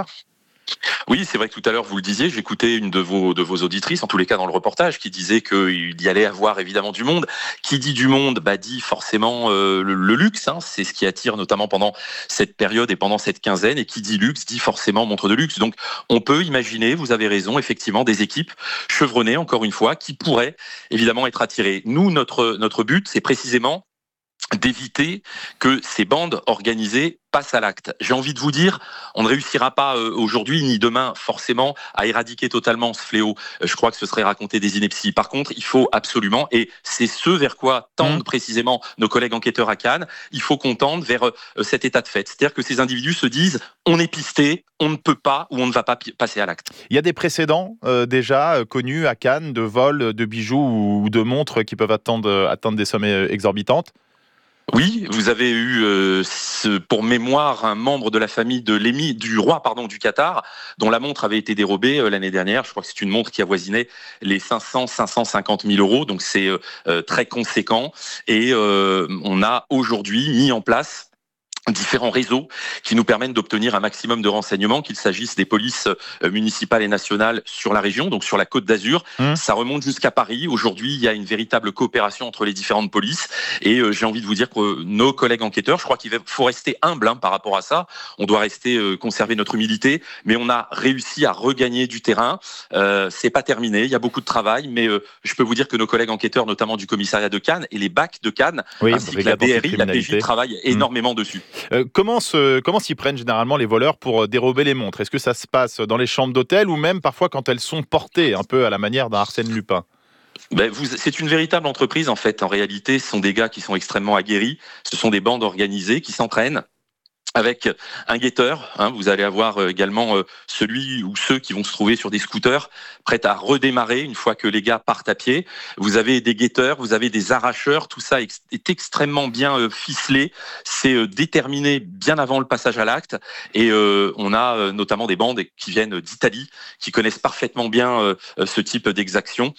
Oui, c'est vrai que tout à l'heure, vous le disiez, j'écoutais une de vos auditrices, en tous les cas dans le reportage, qui disait qu'il y allait avoir évidemment du monde. Qui dit du monde, dit forcément le luxe, c'est ce qui attire notamment pendant cette période et pendant cette quinzaine, et qui dit luxe, dit forcément montre de luxe. Donc on peut imaginer, vous avez raison, effectivement, des équipes chevronnées, encore une fois, qui pourraient évidemment être attirées. Nous, notre but, c'est précisément d'éviter que ces bandes organisées passent à l'acte. J'ai envie de vous dire, on ne réussira pas aujourd'hui ni demain forcément à éradiquer totalement ce fléau. Je crois que ce serait raconter des inepties. Par contre, il faut absolument, et c'est ce vers quoi tendent précisément nos collègues enquêteurs à Cannes, il faut qu'on tende vers cet état de fait. C'est-à-dire que ces individus se disent, on est pisté, on ne peut pas ou on ne va pas passer à l'acte. Il y a des précédents déjà connus à Cannes de vols de bijoux ou de montres qui peuvent atteindre des sommes exorbitantes. Oui, vous avez eu, pour mémoire, un membre de la famille du roi du Qatar, dont la montre avait été dérobée l'année dernière. Je crois que c'est une montre qui avoisinait les 550 000 euros, donc c'est très conséquent. Et on a aujourd'hui mis en place différents réseaux qui nous permettent d'obtenir un maximum de renseignements, qu'il s'agisse des polices municipales et nationales sur la région, donc sur la Côte d'Azur. Ça remonte jusqu'à Paris. Aujourd'hui, il y a une véritable coopération entre les différentes polices. Et j'ai envie de vous dire que nos collègues enquêteurs, je crois qu'il faut rester humble par rapport à ça. On doit rester conserver notre humilité, mais on a réussi à regagner du terrain. C'est pas terminé, il y a beaucoup de travail, mais je peux vous dire que nos collègues enquêteurs, notamment du commissariat de Cannes et les BAC de Cannes, ainsi que la BRI, la PJ, travaillent énormément dessus. Comment s'y prennent généralement les voleurs pour dérober les montres ? Est-ce que ça se passe dans les chambres d'hôtel ou même parfois quand elles sont portées, un peu à la manière d'un Arsène Lupin ? C'est une véritable entreprise en fait. En réalité, ce sont des gars qui sont extrêmement aguerris. Ce sont des bandes organisées qui s'entraînent avec un guetteur. Vous allez avoir également celui ou ceux qui vont se trouver sur des scooters prêts à redémarrer une fois que les gars partent à pied. Vous avez des guetteurs, vous avez des arracheurs. Tout ça est extrêmement bien ficelé. C'est déterminé bien avant le passage à l'acte. Et on a notamment des bandes qui viennent d'Italie, qui connaissent parfaitement bien ce type d'exaction.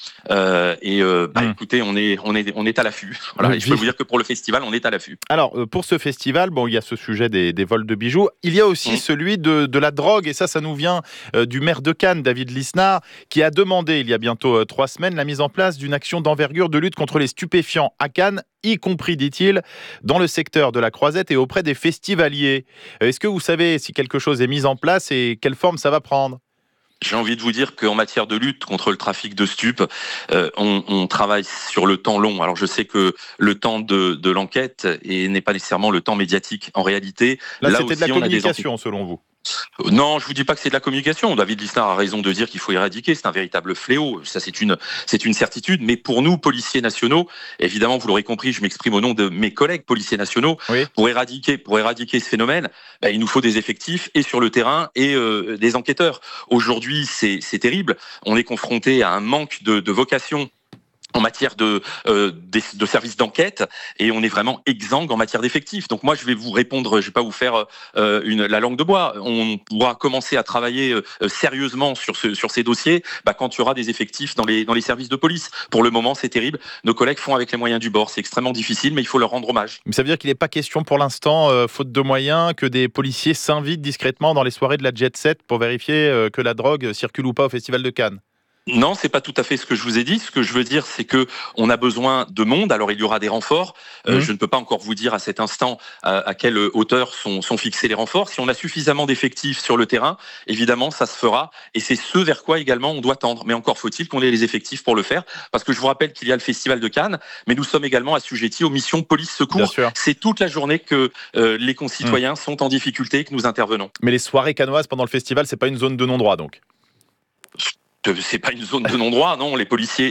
Écoutez, on est à l'affût. Voilà. Et je peux vous dire que pour le festival, on est à l'affût. Alors, pour ce festival, il y a ce sujet des vols de bijoux. Il y a aussi celui de la drogue, et ça nous vient du maire de Cannes, David Lisnard, qui a demandé, il y a bientôt 3 semaines, la mise en place d'une action d'envergure de lutte contre les stupéfiants à Cannes, y compris, dit-il, dans le secteur de la Croisette et auprès des festivaliers. Est-ce que vous savez si quelque chose est mis en place et quelle forme ça va prendre ? J'ai envie de vous dire qu'en matière de lutte contre le trafic de stupes, on travaille sur le temps long. Alors je sais que le temps de l'enquête n'est pas nécessairement le temps médiatique. En réalité, là c'était aussi, de la communication selon vous. Non, je vous dis pas que c'est de la communication. David Lisnard a raison de dire qu'il faut éradiquer. C'est un véritable fléau. Ça, c'est une certitude. Mais pour nous, policiers nationaux, évidemment, vous l'aurez compris, je m'exprime au nom de mes collègues policiers nationaux. Oui. Pour éradiquer ce phénomène, il nous faut des effectifs et sur le terrain et des enquêteurs. Aujourd'hui, c'est terrible. On est confronté à un manque de vocation en matière de services d'enquête et on est vraiment exsangue en matière d'effectifs. Donc moi je vais vous répondre, je vais pas vous faire la langue de bois. On pourra commencer à travailler sérieusement sur ces dossiers quand il y aura des effectifs dans les services de police. Pour le moment c'est terrible. Nos collègues font avec les moyens du bord. C'est extrêmement difficile mais il faut leur rendre hommage. Mais ça veut dire qu'il n'est pas question pour l'instant, faute de moyens, que des policiers s'invitent discrètement dans les soirées de la Jet Set pour vérifier que la drogue circule ou pas au Festival de Cannes. Non, c'est pas tout à fait ce que je vous ai dit. Ce que je veux dire, c'est que on a besoin de monde. Alors, il y aura des renforts. Je ne peux pas encore vous dire à cet instant à quelle hauteur sont fixés les renforts. Si on a suffisamment d'effectifs sur le terrain, évidemment, ça se fera. Et c'est ce vers quoi également on doit tendre. Mais encore faut-il qu'on ait les effectifs pour le faire. Parce que je vous rappelle qu'il y a le Festival de Cannes, mais nous sommes également assujettis aux missions police-secours. C'est toute la journée que les concitoyens sont en difficulté et que nous intervenons. Mais les soirées cannoises pendant le festival, c'est pas une zone de non-droit, donc. C'est pas une zone de non-droit, non. Les policiers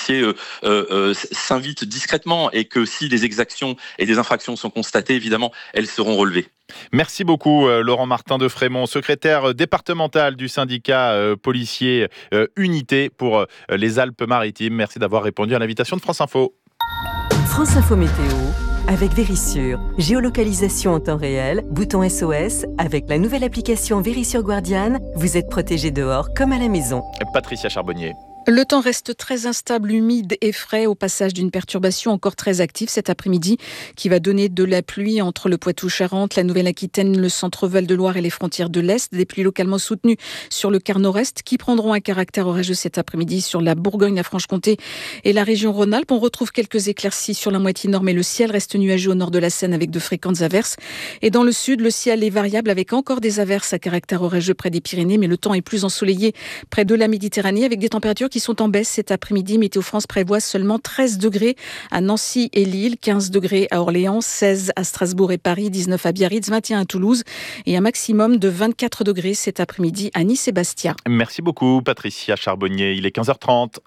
s'invitent discrètement et que si des exactions et des infractions sont constatées, évidemment, elles seront relevées. Merci beaucoup Laurent Martin de Frémont, secrétaire départemental du syndicat policier Unité pour les Alpes-Maritimes. Merci d'avoir répondu à l'invitation de France Info. France Info Météo avec Vérissure. Géolocalisation en temps réel, bouton SOS. Avec la nouvelle application Vérissure Guardian, vous êtes protégé dehors comme à la maison. Patricia Charbonnier. Le temps reste très instable, humide et frais au passage d'une perturbation encore très active cet après-midi qui va donner de la pluie entre le Poitou-Charentes, la Nouvelle-Aquitaine, le centre Val-de-Loire et les frontières de l'Est. Des pluies localement soutenues sur le quart nord-est qui prendront un caractère orageux cet après-midi sur la Bourgogne, la Franche-Comté et la région Rhône-Alpes. On retrouve quelques éclaircies sur la moitié nord, mais le ciel reste nuageux au nord de la Seine avec de fréquentes averses. Et dans le sud, le ciel est variable avec encore des averses à caractère orageux près des Pyrénées, mais le temps est plus ensoleillé près de la Méditerranée avec des températures qui sont en baisse cet après-midi. Météo France prévoit seulement 13 degrés à Nancy et Lille, 15 degrés à Orléans, 16 à Strasbourg et Paris, 19 à Biarritz, 21 à Toulouse et un maximum de 24 degrés cet après-midi à Nice et Bastia. Merci beaucoup Patricia Charbonnier, il est 15h30.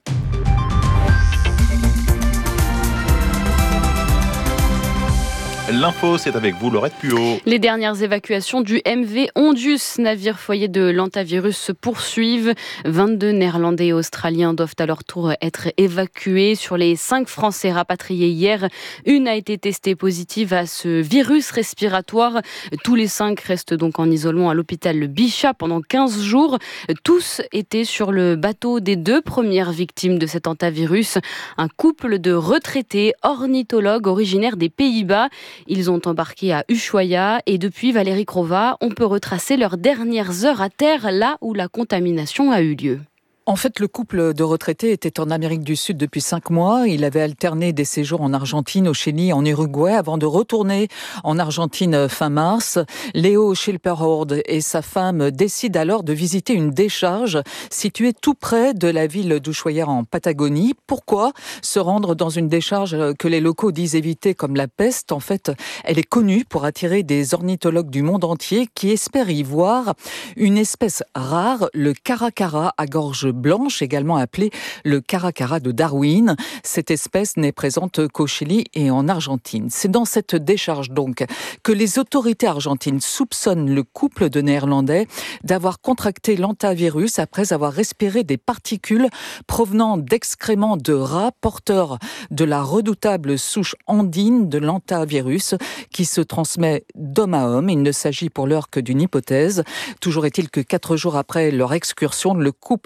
L'info, c'est avec vous, Laurette Puot. Les dernières évacuations du MV Ondius, navire foyer de l'hantavirus, se poursuivent. 22 Néerlandais et Australiens doivent à leur tour être évacués. Sur les 5 Français rapatriés hier, une a été testée positive à ce virus respiratoire. Tous les 5 restent donc en isolement à l'hôpital Bichat pendant 15 jours. Tous étaient sur le bateau des 2 premières victimes de cet hantavirus. Un couple de retraités ornithologues originaires des Pays-Bas. Ils ont embarqué à Ushuaia et depuis Valérie Crova, on peut retracer leurs dernières heures à terre, là où la contamination a eu lieu. En fait, le couple de retraités était en Amérique du Sud depuis 5 mois. Il avait alterné des séjours en Argentine, au Chili, en Uruguay, avant de retourner en Argentine fin mars. Léo Schilperhord et sa femme décident alors de visiter une décharge située tout près de la ville d'Ushuaia en Patagonie. Pourquoi se rendre dans une décharge que les locaux disent éviter comme la peste? En fait, elle est connue pour attirer des ornithologues du monde entier qui espèrent y voir une espèce rare, le caracara à gorge blanche, également appelée le caracara de Darwin. Cette espèce n'est présente qu'au Chili et en Argentine. C'est dans cette décharge donc que les autorités argentines soupçonnent le couple de Néerlandais d'avoir contracté l'hantavirus après avoir respiré des particules provenant d'excréments de rats porteurs de la redoutable souche andine de l'hantavirus qui se transmet d'homme à homme. Il ne s'agit pour l'heure que d'une hypothèse. Toujours est-il que 4 jours après leur excursion, le couple embarqué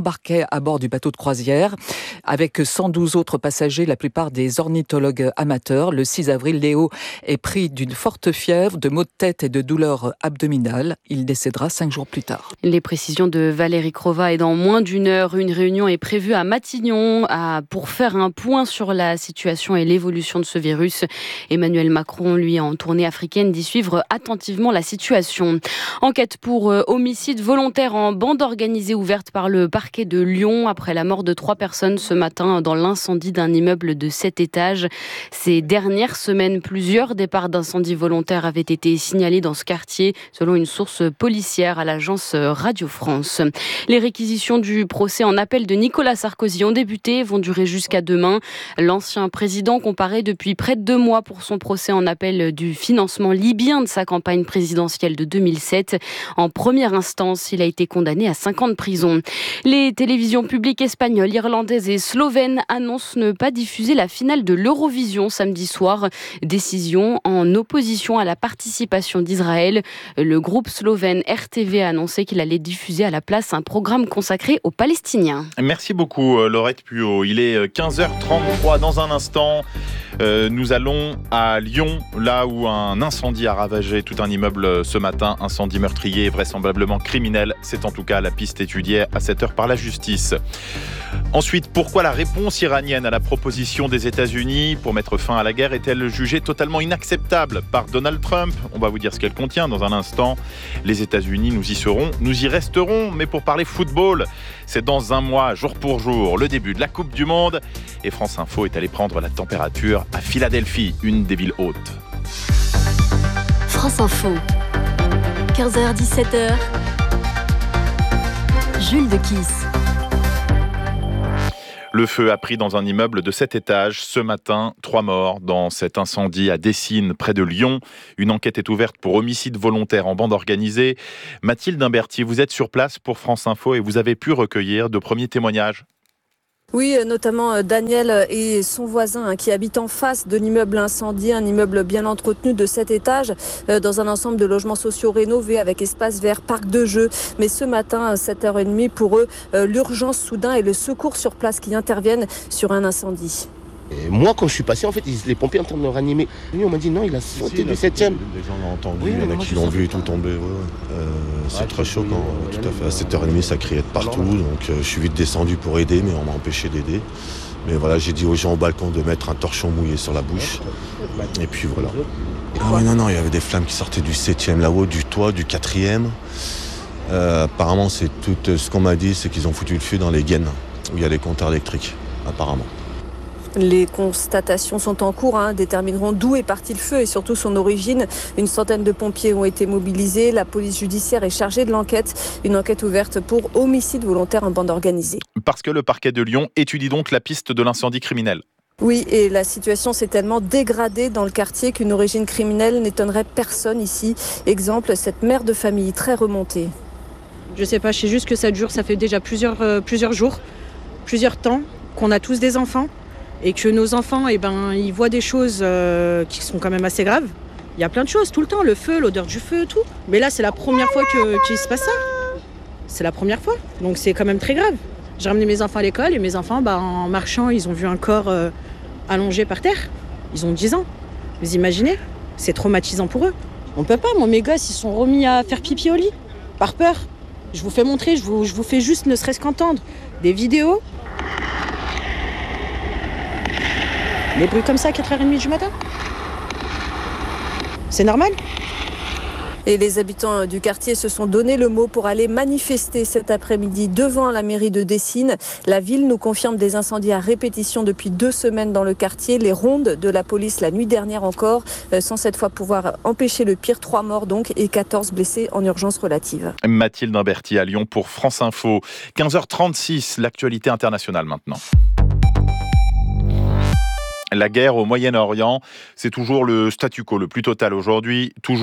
embarquait à bord du bateau de croisière avec 112 autres passagers, la plupart des ornithologues amateurs. Le 6 avril, Léo est pris d'une forte fièvre, de maux de tête et de douleurs abdominales. Il décédera 5 jours plus tard. Les précisions de Valérie Crova. Et dans moins d'une heure, une réunion est prévue à Matignon pour faire un point sur la situation et l'évolution de ce virus. Emmanuel Macron, lui, en tournée africaine, dit suivre attentivement la situation. Enquête pour homicide volontaire en bande organisée ouverte par le parquet de Lyon après la mort de 3 personnes ce matin dans l'incendie d'un immeuble de 7 étages. Ces dernières semaines, plusieurs départs d'incendie volontaires avaient été signalés dans ce quartier, selon une source policière à l'agence Radio France. Les réquisitions du procès en appel de Nicolas Sarkozy ont débuté, vont durer jusqu'à demain. L'ancien président comparaît depuis près de 2 mois pour son procès en appel du financement libyen de sa campagne présidentielle de 2007. En première instance, il a été condamné à 5 ans de prison. Les télévisions publiques espagnoles, irlandaises et slovènes annoncent ne pas diffuser la finale de l'Eurovision samedi soir. Décision en opposition à la participation d'Israël. Le groupe slovène RTV a annoncé qu'il allait diffuser à la place un programme consacré aux Palestiniens. Merci beaucoup Laurette Puot. Il est 15h33 dans un instant. Nous allons à Lyon, là où un incendie a ravagé tout un immeuble ce matin. Incendie meurtrier et vraisemblablement criminel. C'est en tout cas la piste étudiée à cette heure par la justice. Ensuite, pourquoi la réponse iranienne à la proposition des États-Unis pour mettre fin à la guerre est-elle jugée totalement inacceptable par Donald Trump ? On va vous dire ce qu'elle contient dans un instant. Les États-Unis, nous y serons, nous y resterons. Mais pour parler football, c'est dans un mois, jour pour jour, le début de la Coupe du Monde. Et France Info est allé prendre la température à Philadelphie, une des villes hautes. France Info, 15h-17h, Jules de Kiss. Le feu a pris dans un immeuble de 7 étages. Ce matin, 3 morts dans cet incendie à Dessines, près de Lyon. Une enquête est ouverte pour homicide volontaire en bande organisée. Mathilde Imberti, vous êtes sur place pour France Info et vous avez pu recueillir de premiers témoignages. Oui, notamment Daniel et son voisin qui habite en face de l'immeuble incendié, un immeuble bien entretenu de 7 étages, dans un ensemble de logements sociaux rénovés avec espace vert, parc de jeux. Mais ce matin, à 7h30, pour eux, l'urgence soudain et le secours sur place qui interviennent sur un incendie. Et moi, quand je suis passé, en fait, les pompiers en train de le réanimer. On m'a dit non, il a sauté du 7e. Les gens l'ont entendu, il y en a qui l'ont vu et tout tomber. C'est très choquant, tout à fait. À 7h30, ça criait de partout. Donc je suis vite descendu pour aider, mais on m'a empêché d'aider. Mais voilà, j'ai dit aux gens au balcon de mettre un torchon mouillé sur la bouche. Et puis voilà. Ah ouais, non, il y avait des flammes qui sortaient du 7e là-haut, du toit, du 4e. Apparemment, c'est tout ce qu'on m'a dit, c'est qu'ils ont foutu le feu dans les gaines, où il y a les compteurs électriques, apparemment. Les constatations sont en cours, détermineront d'où est parti le feu et surtout son origine. Une centaine de pompiers ont été mobilisés. La police judiciaire est chargée de l'enquête. Une enquête ouverte pour homicide volontaire en bande organisée. Parce que le parquet de Lyon étudie donc la piste de l'incendie criminel. Oui, et la situation s'est tellement dégradée dans le quartier qu'une origine criminelle n'étonnerait personne ici. Exemple, cette mère de famille très remontée. Je sais pas, je sais juste que ça dure, ça fait déjà plusieurs jours, plusieurs temps, qu'on a tous des enfants. Et que nos enfants, ils voient des choses qui sont quand même assez graves. Il y a plein de choses tout le temps, le feu, l'odeur du feu, tout. Mais là, c'est la première fois qu'il se passe ça. C'est la première fois, donc c'est quand même très grave. J'ai ramené mes enfants à l'école et mes enfants, en marchant, ils ont vu un corps allongé par terre. Ils ont 10 ans. Vous imaginez ? C'est traumatisant pour eux. On peut pas, mes gosses, ils sont remis à faire pipi au lit, par peur. Je vous fais montrer, je vous fais juste ne serait-ce qu'entendre des vidéos. Des bruits comme ça à 4h30 du matin ? C'est normal ? Et les habitants du quartier se sont donné le mot pour aller manifester cet après-midi devant la mairie de Dessines. La ville nous confirme des incendies à répétition depuis 2 semaines dans le quartier. Les rondes de la police la nuit dernière encore, sans cette fois pouvoir empêcher le pire. 3 morts donc et 14 blessés en urgence relative. Mathilde Imberti à Lyon pour France Info. 15h36, l'actualité internationale maintenant. La guerre au Moyen-Orient, c'est toujours le statu quo le plus total aujourd'hui, toujours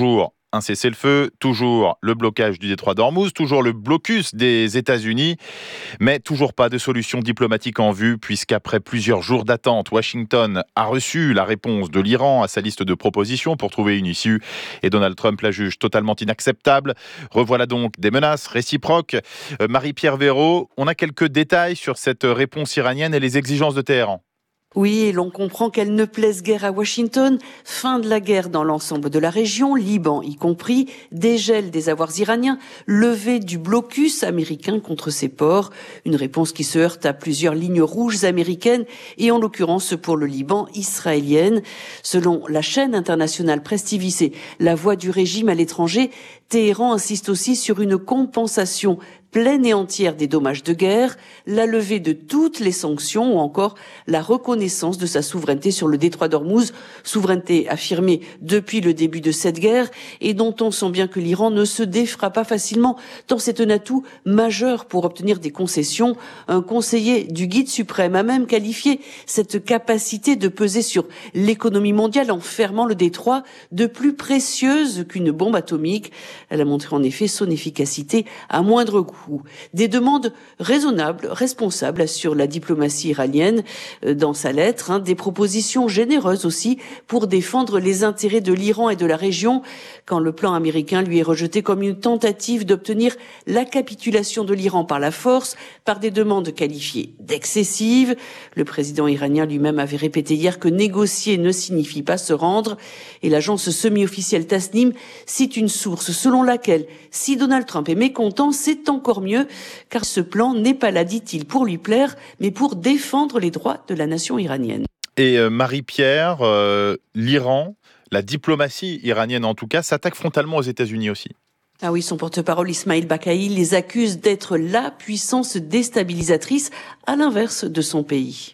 un cessez-le-feu, toujours le blocage du détroit d'Ormuz, toujours le blocus des États-Unis, mais toujours pas de solution diplomatique en vue, puisqu'après plusieurs jours d'attente, Washington a reçu la réponse de l'Iran à sa liste de propositions pour trouver une issue, et Donald Trump la juge totalement inacceptable. Revoilà donc des menaces réciproques. Marie-Pierre Véraud, on a quelques détails sur cette réponse iranienne et les exigences de Téhéran. Oui, et l'on comprend qu'elle ne plaise guère à Washington. Fin de la guerre dans l'ensemble de la région, Liban y compris, dégel des avoirs iraniens, levée du blocus américain contre ses ports. Une réponse qui se heurte à plusieurs lignes rouges américaines et en l'occurrence pour le Liban, israélienne. Selon la chaîne internationale Presse TV, c'est la voix du régime à l'étranger. Téhéran insiste aussi sur une compensation pleine et entière des dommages de guerre, la levée de toutes les sanctions ou encore la reconnaissance de sa souveraineté sur le détroit d'Ormuz, souveraineté affirmée depuis le début de cette guerre et dont on sent bien que l'Iran ne se défera pas facilement tant c'est un atout majeur pour obtenir des concessions. Un conseiller du guide suprême a même qualifié cette capacité de peser sur l'économie mondiale en fermant le détroit de plus précieuse qu'une bombe atomique. Elle a montré en effet son efficacité à moindre coût. Des demandes raisonnables, responsables, assure la diplomatie iranienne dans sa lettre, des propositions généreuses aussi pour défendre les intérêts de l'Iran et de la région, quand le plan américain lui est rejeté comme une tentative d'obtenir la capitulation de l'Iran par la force, par des demandes qualifiées d'excessives. Le président iranien lui-même avait répété hier que négocier ne signifie pas se rendre, et l'agence semi-officielle Tasnim cite une source selon laquelle si Donald Trump est mécontent, c'est encore mieux, car ce plan n'est pas là, dit-il, pour lui plaire, mais pour défendre les droits de la nation iranienne. Et Marie-Pierre, l'Iran, la diplomatie iranienne en tout cas, s'attaque frontalement aux États-Unis aussi. Ah oui, son porte-parole Ismail Baqai les accuse d'être la puissance déstabilisatrice, à l'inverse de son pays.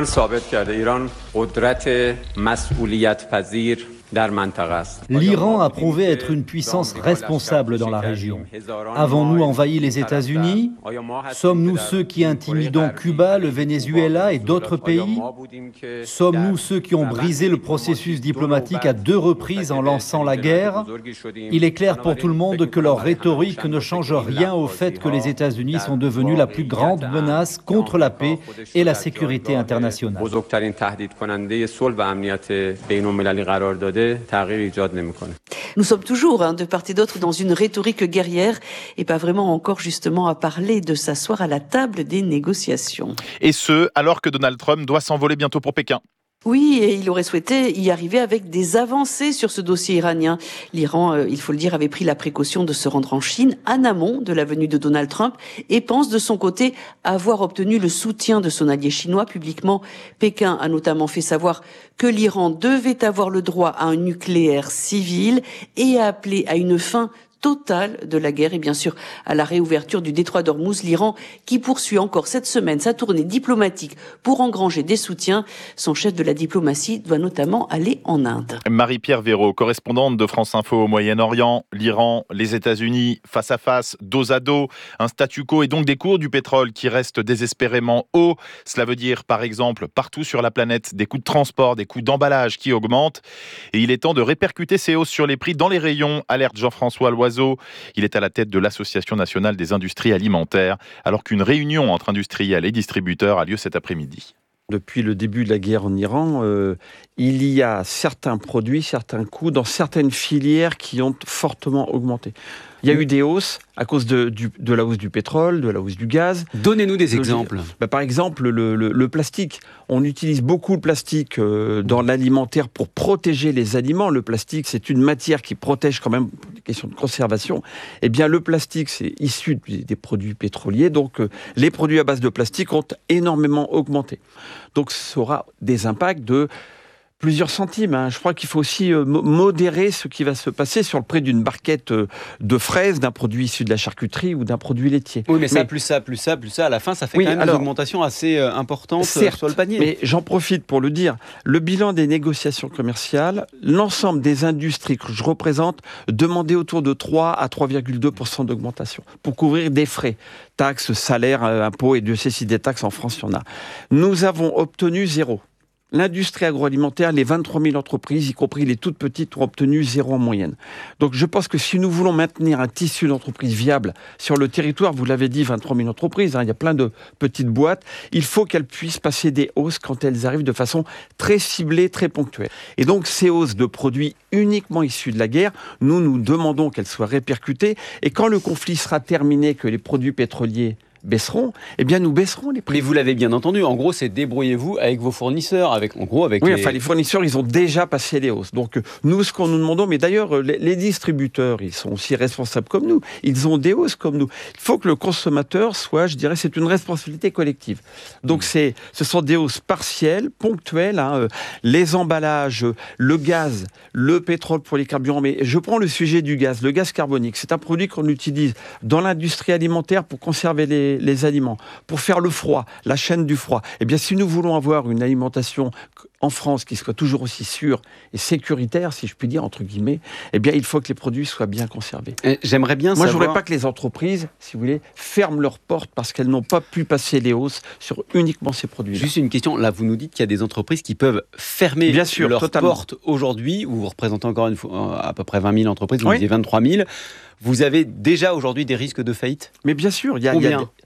L'Iran a prouvé être une puissance responsable dans la région. Avons-nous envahi les États-Unis ? Sommes-nous ceux qui intimidons Cuba, le Venezuela et d'autres pays ? Sommes-nous ceux qui ont brisé le processus diplomatique à 2 reprises en lançant la guerre ? Il est clair pour tout le monde que leur rhétorique ne change rien au fait que les États-Unis sont devenus la plus grande menace contre la paix et la sécurité internationale. Nous sommes toujours, de part et d'autre, dans une rhétorique guerrière et pas vraiment encore justement à parler de s'asseoir à la table des négociations. Et ce, alors que Donald Trump doit s'envoler bientôt pour Pékin. Oui, et il aurait souhaité y arriver avec des avancées sur ce dossier iranien. L'Iran, il faut le dire, avait pris la précaution de se rendre en Chine en amont de la venue de Donald Trump et pense de son côté avoir obtenu le soutien de son allié chinois. Publiquement, Pékin a notamment fait savoir que l'Iran devait avoir le droit à un nucléaire civil et a appelé à une fin totale de la guerre et bien sûr à la réouverture du détroit d'Ormuz, l'Iran qui poursuit encore cette semaine sa tournée diplomatique pour engranger des soutiens. Son chef de la diplomatie doit notamment aller en Inde. Marie-Pierre Véraud, correspondante de France Info au Moyen-Orient, l'Iran, les États-Unis, face à face, dos à dos, un statu quo et donc des cours du pétrole qui restent désespérément hauts. Cela veut dire par exemple partout sur la planète des coûts de transport, des coûts d'emballage qui augmentent et il est temps de répercuter ces hausses sur les prix dans les rayons, alerte Jean-François Loiseau. Il est à la tête de l'Association nationale des industries alimentaires, alors qu'une réunion entre industriels et distributeurs a lieu cet après-midi. Depuis le début de la guerre en Iran, il y a certains produits, certains coûts dans certaines filières qui ont fortement augmenté. Il y a eu des hausses à cause de la hausse du pétrole, de la hausse du gaz. Donnez-nous des exemples. Par exemple, le plastique. On utilise beaucoup le plastique dans l'alimentaire pour protéger les aliments. Le plastique, c'est une matière qui protège quand même les questions de conservation. Eh bien, le plastique, c'est issu des produits pétroliers. Donc, les produits à base de plastique ont énormément augmenté. Donc, ça aura des impacts de plusieurs centimes. Je crois qu'il faut aussi modérer ce qui va se passer sur le prix d'une barquette de fraises, d'un produit issu de la charcuterie ou d'un produit laitier. Oui, mais plus ça, à la fin, ça fait quand même une augmentation assez importante sur le panier. Mais j'en profite pour le dire. Le bilan des négociations commerciales, l'ensemble des industries que je représente demandait autour de 3 à 3,2% d'augmentation pour couvrir des frais, taxes, salaires, impôts, et Dieu sait si des taxes en France, il y en a. Nous avons obtenu 0. l'industrie agroalimentaire, les 23 000 entreprises, y compris les toutes petites, ont obtenu 0 en moyenne. Donc je pense que si nous voulons maintenir un tissu d'entreprise viable sur le territoire, vous l'avez dit, 23 000 entreprises, il y a plein de petites boîtes, il faut qu'elles puissent passer des hausses quand elles arrivent de façon très ciblée, très ponctuelle. Et donc ces hausses de produits uniquement issus de la guerre, nous demandons qu'elles soient répercutées, et quand le conflit sera terminé, que les produits pétroliers baisseront, eh bien nous baisserons les prix. Mais vous l'avez bien entendu, en gros c'est débrouillez-vous avec vos fournisseurs, les fournisseurs, ils ont déjà passé les hausses. Donc nous, ce qu'on nous demandons, mais d'ailleurs les distributeurs, ils sont aussi responsables comme nous, ils ont des hausses comme nous. Il faut que le consommateur soit, je dirais, c'est une responsabilité collective. Donc ce sont des hausses partielles, ponctuelles, les emballages, le gaz, le pétrole pour les carburants, mais je prends le sujet du gaz, le gaz carbonique, c'est un produit qu'on utilise dans l'industrie alimentaire pour conserver les aliments, pour faire le froid, la chaîne du froid. Eh bien, si nous voulons avoir une alimentation en France qui soit toujours aussi sûre et sécuritaire, si je puis dire, entre guillemets, eh bien, il faut que les produits soient bien conservés. J'aimerais bien savoir... Moi, je ne voudrais pas que les entreprises, si vous voulez, ferment leurs portes parce qu'elles n'ont pas pu passer les hausses sur uniquement ces produits-là. Juste une question, là, vous nous dites qu'il y a des entreprises qui peuvent fermer leurs portes aujourd'hui, vous représentez encore une fois à peu près 20 000 entreprises, vous disiez 23 000. Vous avez déjà aujourd'hui des risques de faillite ? Mais bien sûr, il y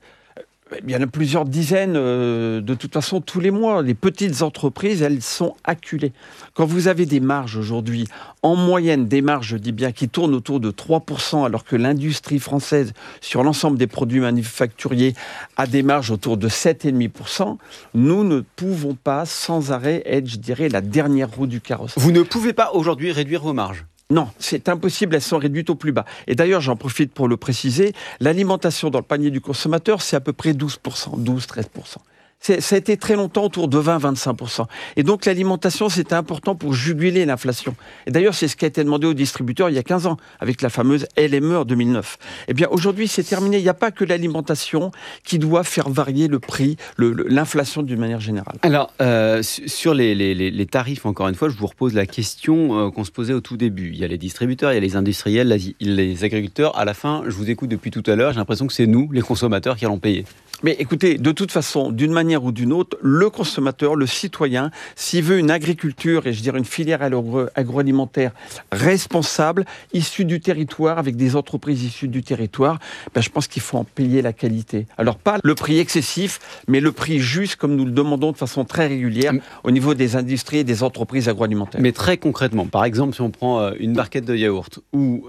en a plusieurs dizaines, de toute façon, tous les mois. Les petites entreprises, elles sont acculées. Quand vous avez des marges aujourd'hui, en moyenne, des marges, je dis bien, qui tournent autour de 3%, alors que l'industrie française, sur l'ensemble des produits manufacturiers, a des marges autour de 7,5%, nous ne pouvons pas, sans arrêt, être, je dirais, la dernière roue du carrosse. Vous ne pouvez pas aujourd'hui réduire vos marges ? Non, c'est impossible, elles sont réduites au plus bas. Et d'ailleurs, j'en profite pour le préciser, l'alimentation dans le panier du consommateur, c'est à peu près 12%, 12-13%. Ça a été très longtemps autour de 20-25%. Et donc l'alimentation, c'était important pour juguler l'inflation. Et d'ailleurs, c'est ce qui a été demandé aux distributeurs il y a 15 ans, avec la fameuse LME en 2009. Eh bien, aujourd'hui, c'est terminé. Il n'y a pas que l'alimentation qui doit faire varier le prix, l'inflation d'une manière générale. Alors, sur les tarifs, encore une fois, je vous repose la question qu'on se posait au tout début. Il y a les distributeurs, il y a les industriels, les agriculteurs. À la fin, je vous écoute depuis tout à l'heure, j'ai l'impression que c'est nous, les consommateurs, qui allons payer. Mais écoutez, de toute façon, d'une manière ou d'une autre, le consommateur, le citoyen, s'il veut une agriculture, et je dirais une filière agroalimentaire responsable, issue du territoire, avec des entreprises issues du territoire, je pense qu'il faut en payer la qualité. Alors pas le prix excessif, mais le prix juste, comme nous le demandons de façon très régulière au niveau des industries et des entreprises agroalimentaires. Mais très concrètement, par exemple, si on prend une barquette de yaourt ou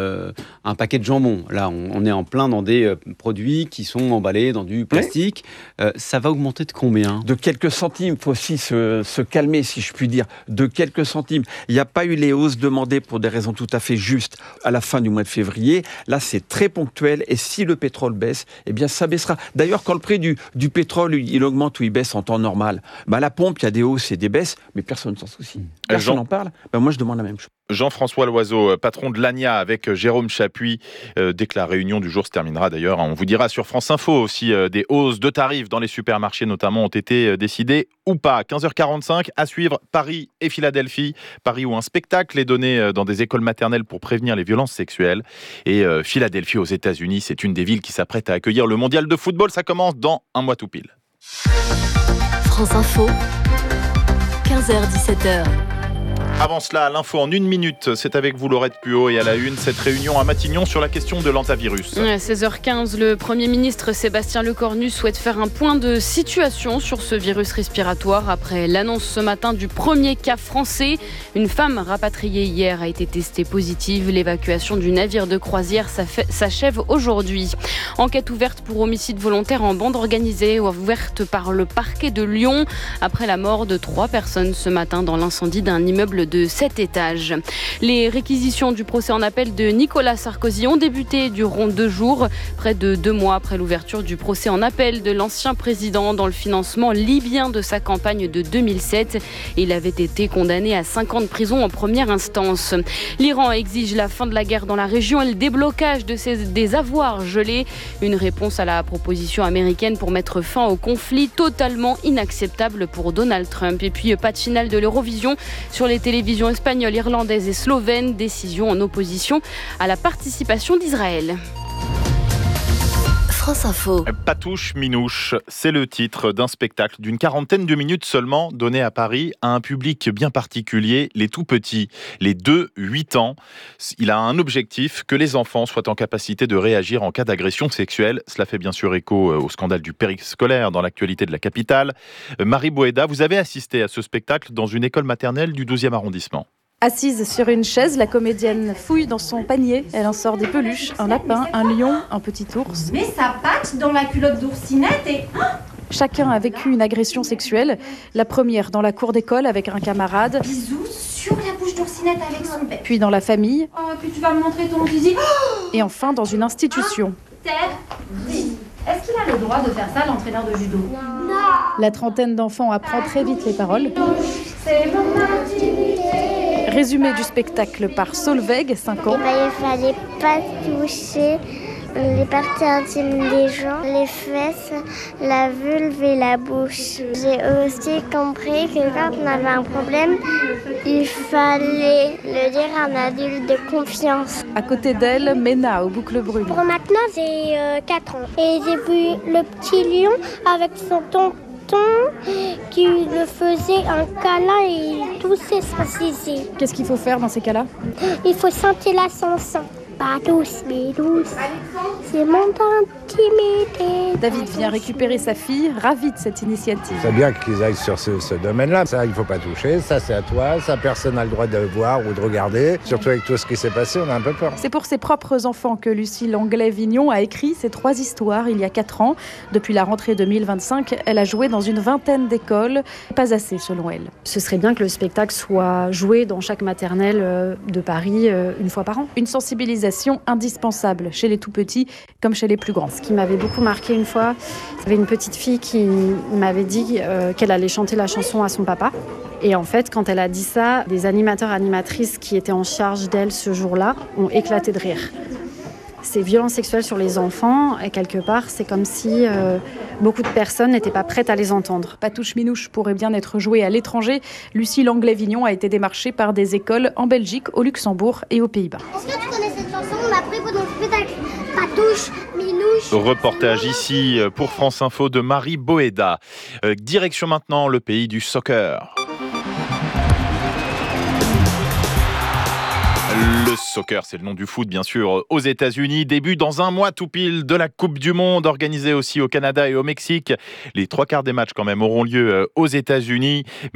un paquet de jambon, là on est en plein dans des produits qui sont emballés dans du plastique, ça va augmenter de combien ? De quelques centimes, il faut aussi se calmer, si je puis dire, de quelques centimes. Il n'y a pas eu les hausses demandées pour des raisons tout à fait justes à la fin du mois de février. Là, c'est très ponctuel, et si le pétrole baisse, eh bien ça baissera. D'ailleurs, quand le prix du pétrole, il augmente ou il baisse en temps normal, à la pompe, il y a des hausses et des baisses, mais personne ne s'en soucie. Personne n'en parle. Moi, je demande la même chose. Jean-François Loiseau, patron de l'ANIA avec Jérôme Chapuis. Dès que la réunion du jour se terminera d'ailleurs, on vous dira sur France Info aussi des hausses de tarifs dans les supermarchés notamment ont été décidées ou pas. 15h45, à suivre Paris et Philadelphie. Paris où un spectacle est donné dans des écoles maternelles pour prévenir les violences sexuelles. Et Philadelphie aux États-Unis, c'est une des villes qui s'apprête à accueillir le mondial de football. Ça commence dans un mois tout pile. France Info, 15h-17h. Avant cela, l'info en 1 minute, c'est avec vous Laurette Puot et à la une, cette réunion à Matignon sur la question de l'hantavirus. 16h15, le Premier ministre Sébastien Lecornu souhaite faire un point de situation sur ce virus respiratoire après l'annonce ce matin du premier cas français. Une femme rapatriée hier a été testée positive. L'évacuation du navire de croisière s'achève aujourd'hui. Enquête ouverte pour homicide volontaire en bande organisée, ouverte par le parquet de Lyon après la mort de 3 personnes ce matin dans l'incendie d'un immeuble de 7 étages. Les réquisitions du procès en appel de Nicolas Sarkozy ont débuté durant 2 jours, près de 2 mois après l'ouverture du procès en appel de l'ancien président dans le financement libyen de sa campagne de 2007. Il avait été condamné à 5 ans de prison en première instance. L'Iran exige la fin de la guerre dans la région et le déblocage des avoirs gelés. Une réponse à la proposition américaine pour mettre fin au conflit, totalement inacceptable pour Donald Trump. Et puis pas de finale de l'Eurovision sur les télévisions espagnoles, irlandaises et slovènes, décision en opposition à la participation d'Israël. France Info. Patouche Minouche, c'est le titre d'un spectacle d'une quarantaine de minutes seulement donné à Paris à un public bien particulier, les tout petits, les 2-8 ans. Il a un objectif, que les enfants soient en capacité de réagir en cas d'agression sexuelle. Cela fait bien sûr écho au scandale du périscolaire dans l'actualité de la capitale. Marie Boéda, vous avez assisté à ce spectacle dans une école maternelle du 12e arrondissement. Assise sur une chaise, la comédienne fouille dans son panier. Elle en sort des peluches, un lapin, un lion, un petit ours. Met sa patte dans la culotte d'oursinette et... Chacun a vécu une agression sexuelle. La première dans la cour d'école avec un camarade. Bisous sur la bouche d'oursinette avec son bec. Puis dans la famille. Oh, puis tu vas me montrer ton zizi. Et enfin dans une institution. Est-ce qu'il a le droit de faire ça, l'entraîneur de judo? Non. La trentaine d'enfants apprend très vite les paroles. C'est mon intimité. Résumé du spectacle par Solveig, 5 ans. Il fallait pas toucher les parties intimes des gens, les fesses, la vulve et la bouche. J'ai aussi compris que quand on avait un problème, il fallait le dire à un adulte de confiance. À côté d'elle, Ména aux boucles brunes. Pour maintenant, j'ai 4 ans. Et j'ai vu le petit lion avec son tonton qui le faisait un câlin et il toussait son zizi. Qu'est-ce qu'il faut faire dans ces cas-là? Il faut sentir la chanson. Pas douce, mais douce. C'est mon intimité. David vient récupérer sa fille, ravi de cette initiative. C'est bien qu'ils aillent sur ce domaine-là. Ça, il ne faut pas toucher. Ça, c'est à toi. Ça, personne n'a le droit de voir ou de regarder. Surtout avec tout ce qui s'est passé, on a un peu peur. C'est pour ses propres enfants que Lucie Langlais-Vignon a écrit ces 3 histoires il y a 4 ans. Depuis la rentrée 2025, elle a joué dans une vingtaine d'écoles. Pas assez, selon elle. Ce serait bien que le spectacle soit joué dans chaque maternelle de Paris une fois par an. Une sensibilisation indispensable chez les tout-petits comme chez les plus grands. Ce qui m'avait beaucoup marqué une fois, il y avait une petite fille qui m'avait dit qu'elle allait chanter la chanson à son papa. Et en fait, quand elle a dit ça, des animateurs, animatrices qui étaient en charge d'elle ce jour-là ont éclaté de rire. Ces violences sexuelles sur les enfants, et quelque part, c'est comme si beaucoup de personnes n'étaient pas prêtes à les entendre. Patouche Minouche pourrait bien être jouée à l'étranger. Lucie Langlais-Vignon a été démarchée par des écoles en Belgique, au Luxembourg et aux Pays-Bas. Est-ce que tu connais cette chanson? On l'a pris pendant le spectacle. Patouche Minouche. Reportage ici pour France Info de Marie Boéda. Direction maintenant le pays du soccer. Le soccer, c'est le nom du foot, bien sûr, aux États-Unis. Début dans un mois tout pile de la Coupe du Monde, organisée aussi au Canada et au Mexique. Les 3/4 des matchs, quand même, auront lieu aux États-Unis.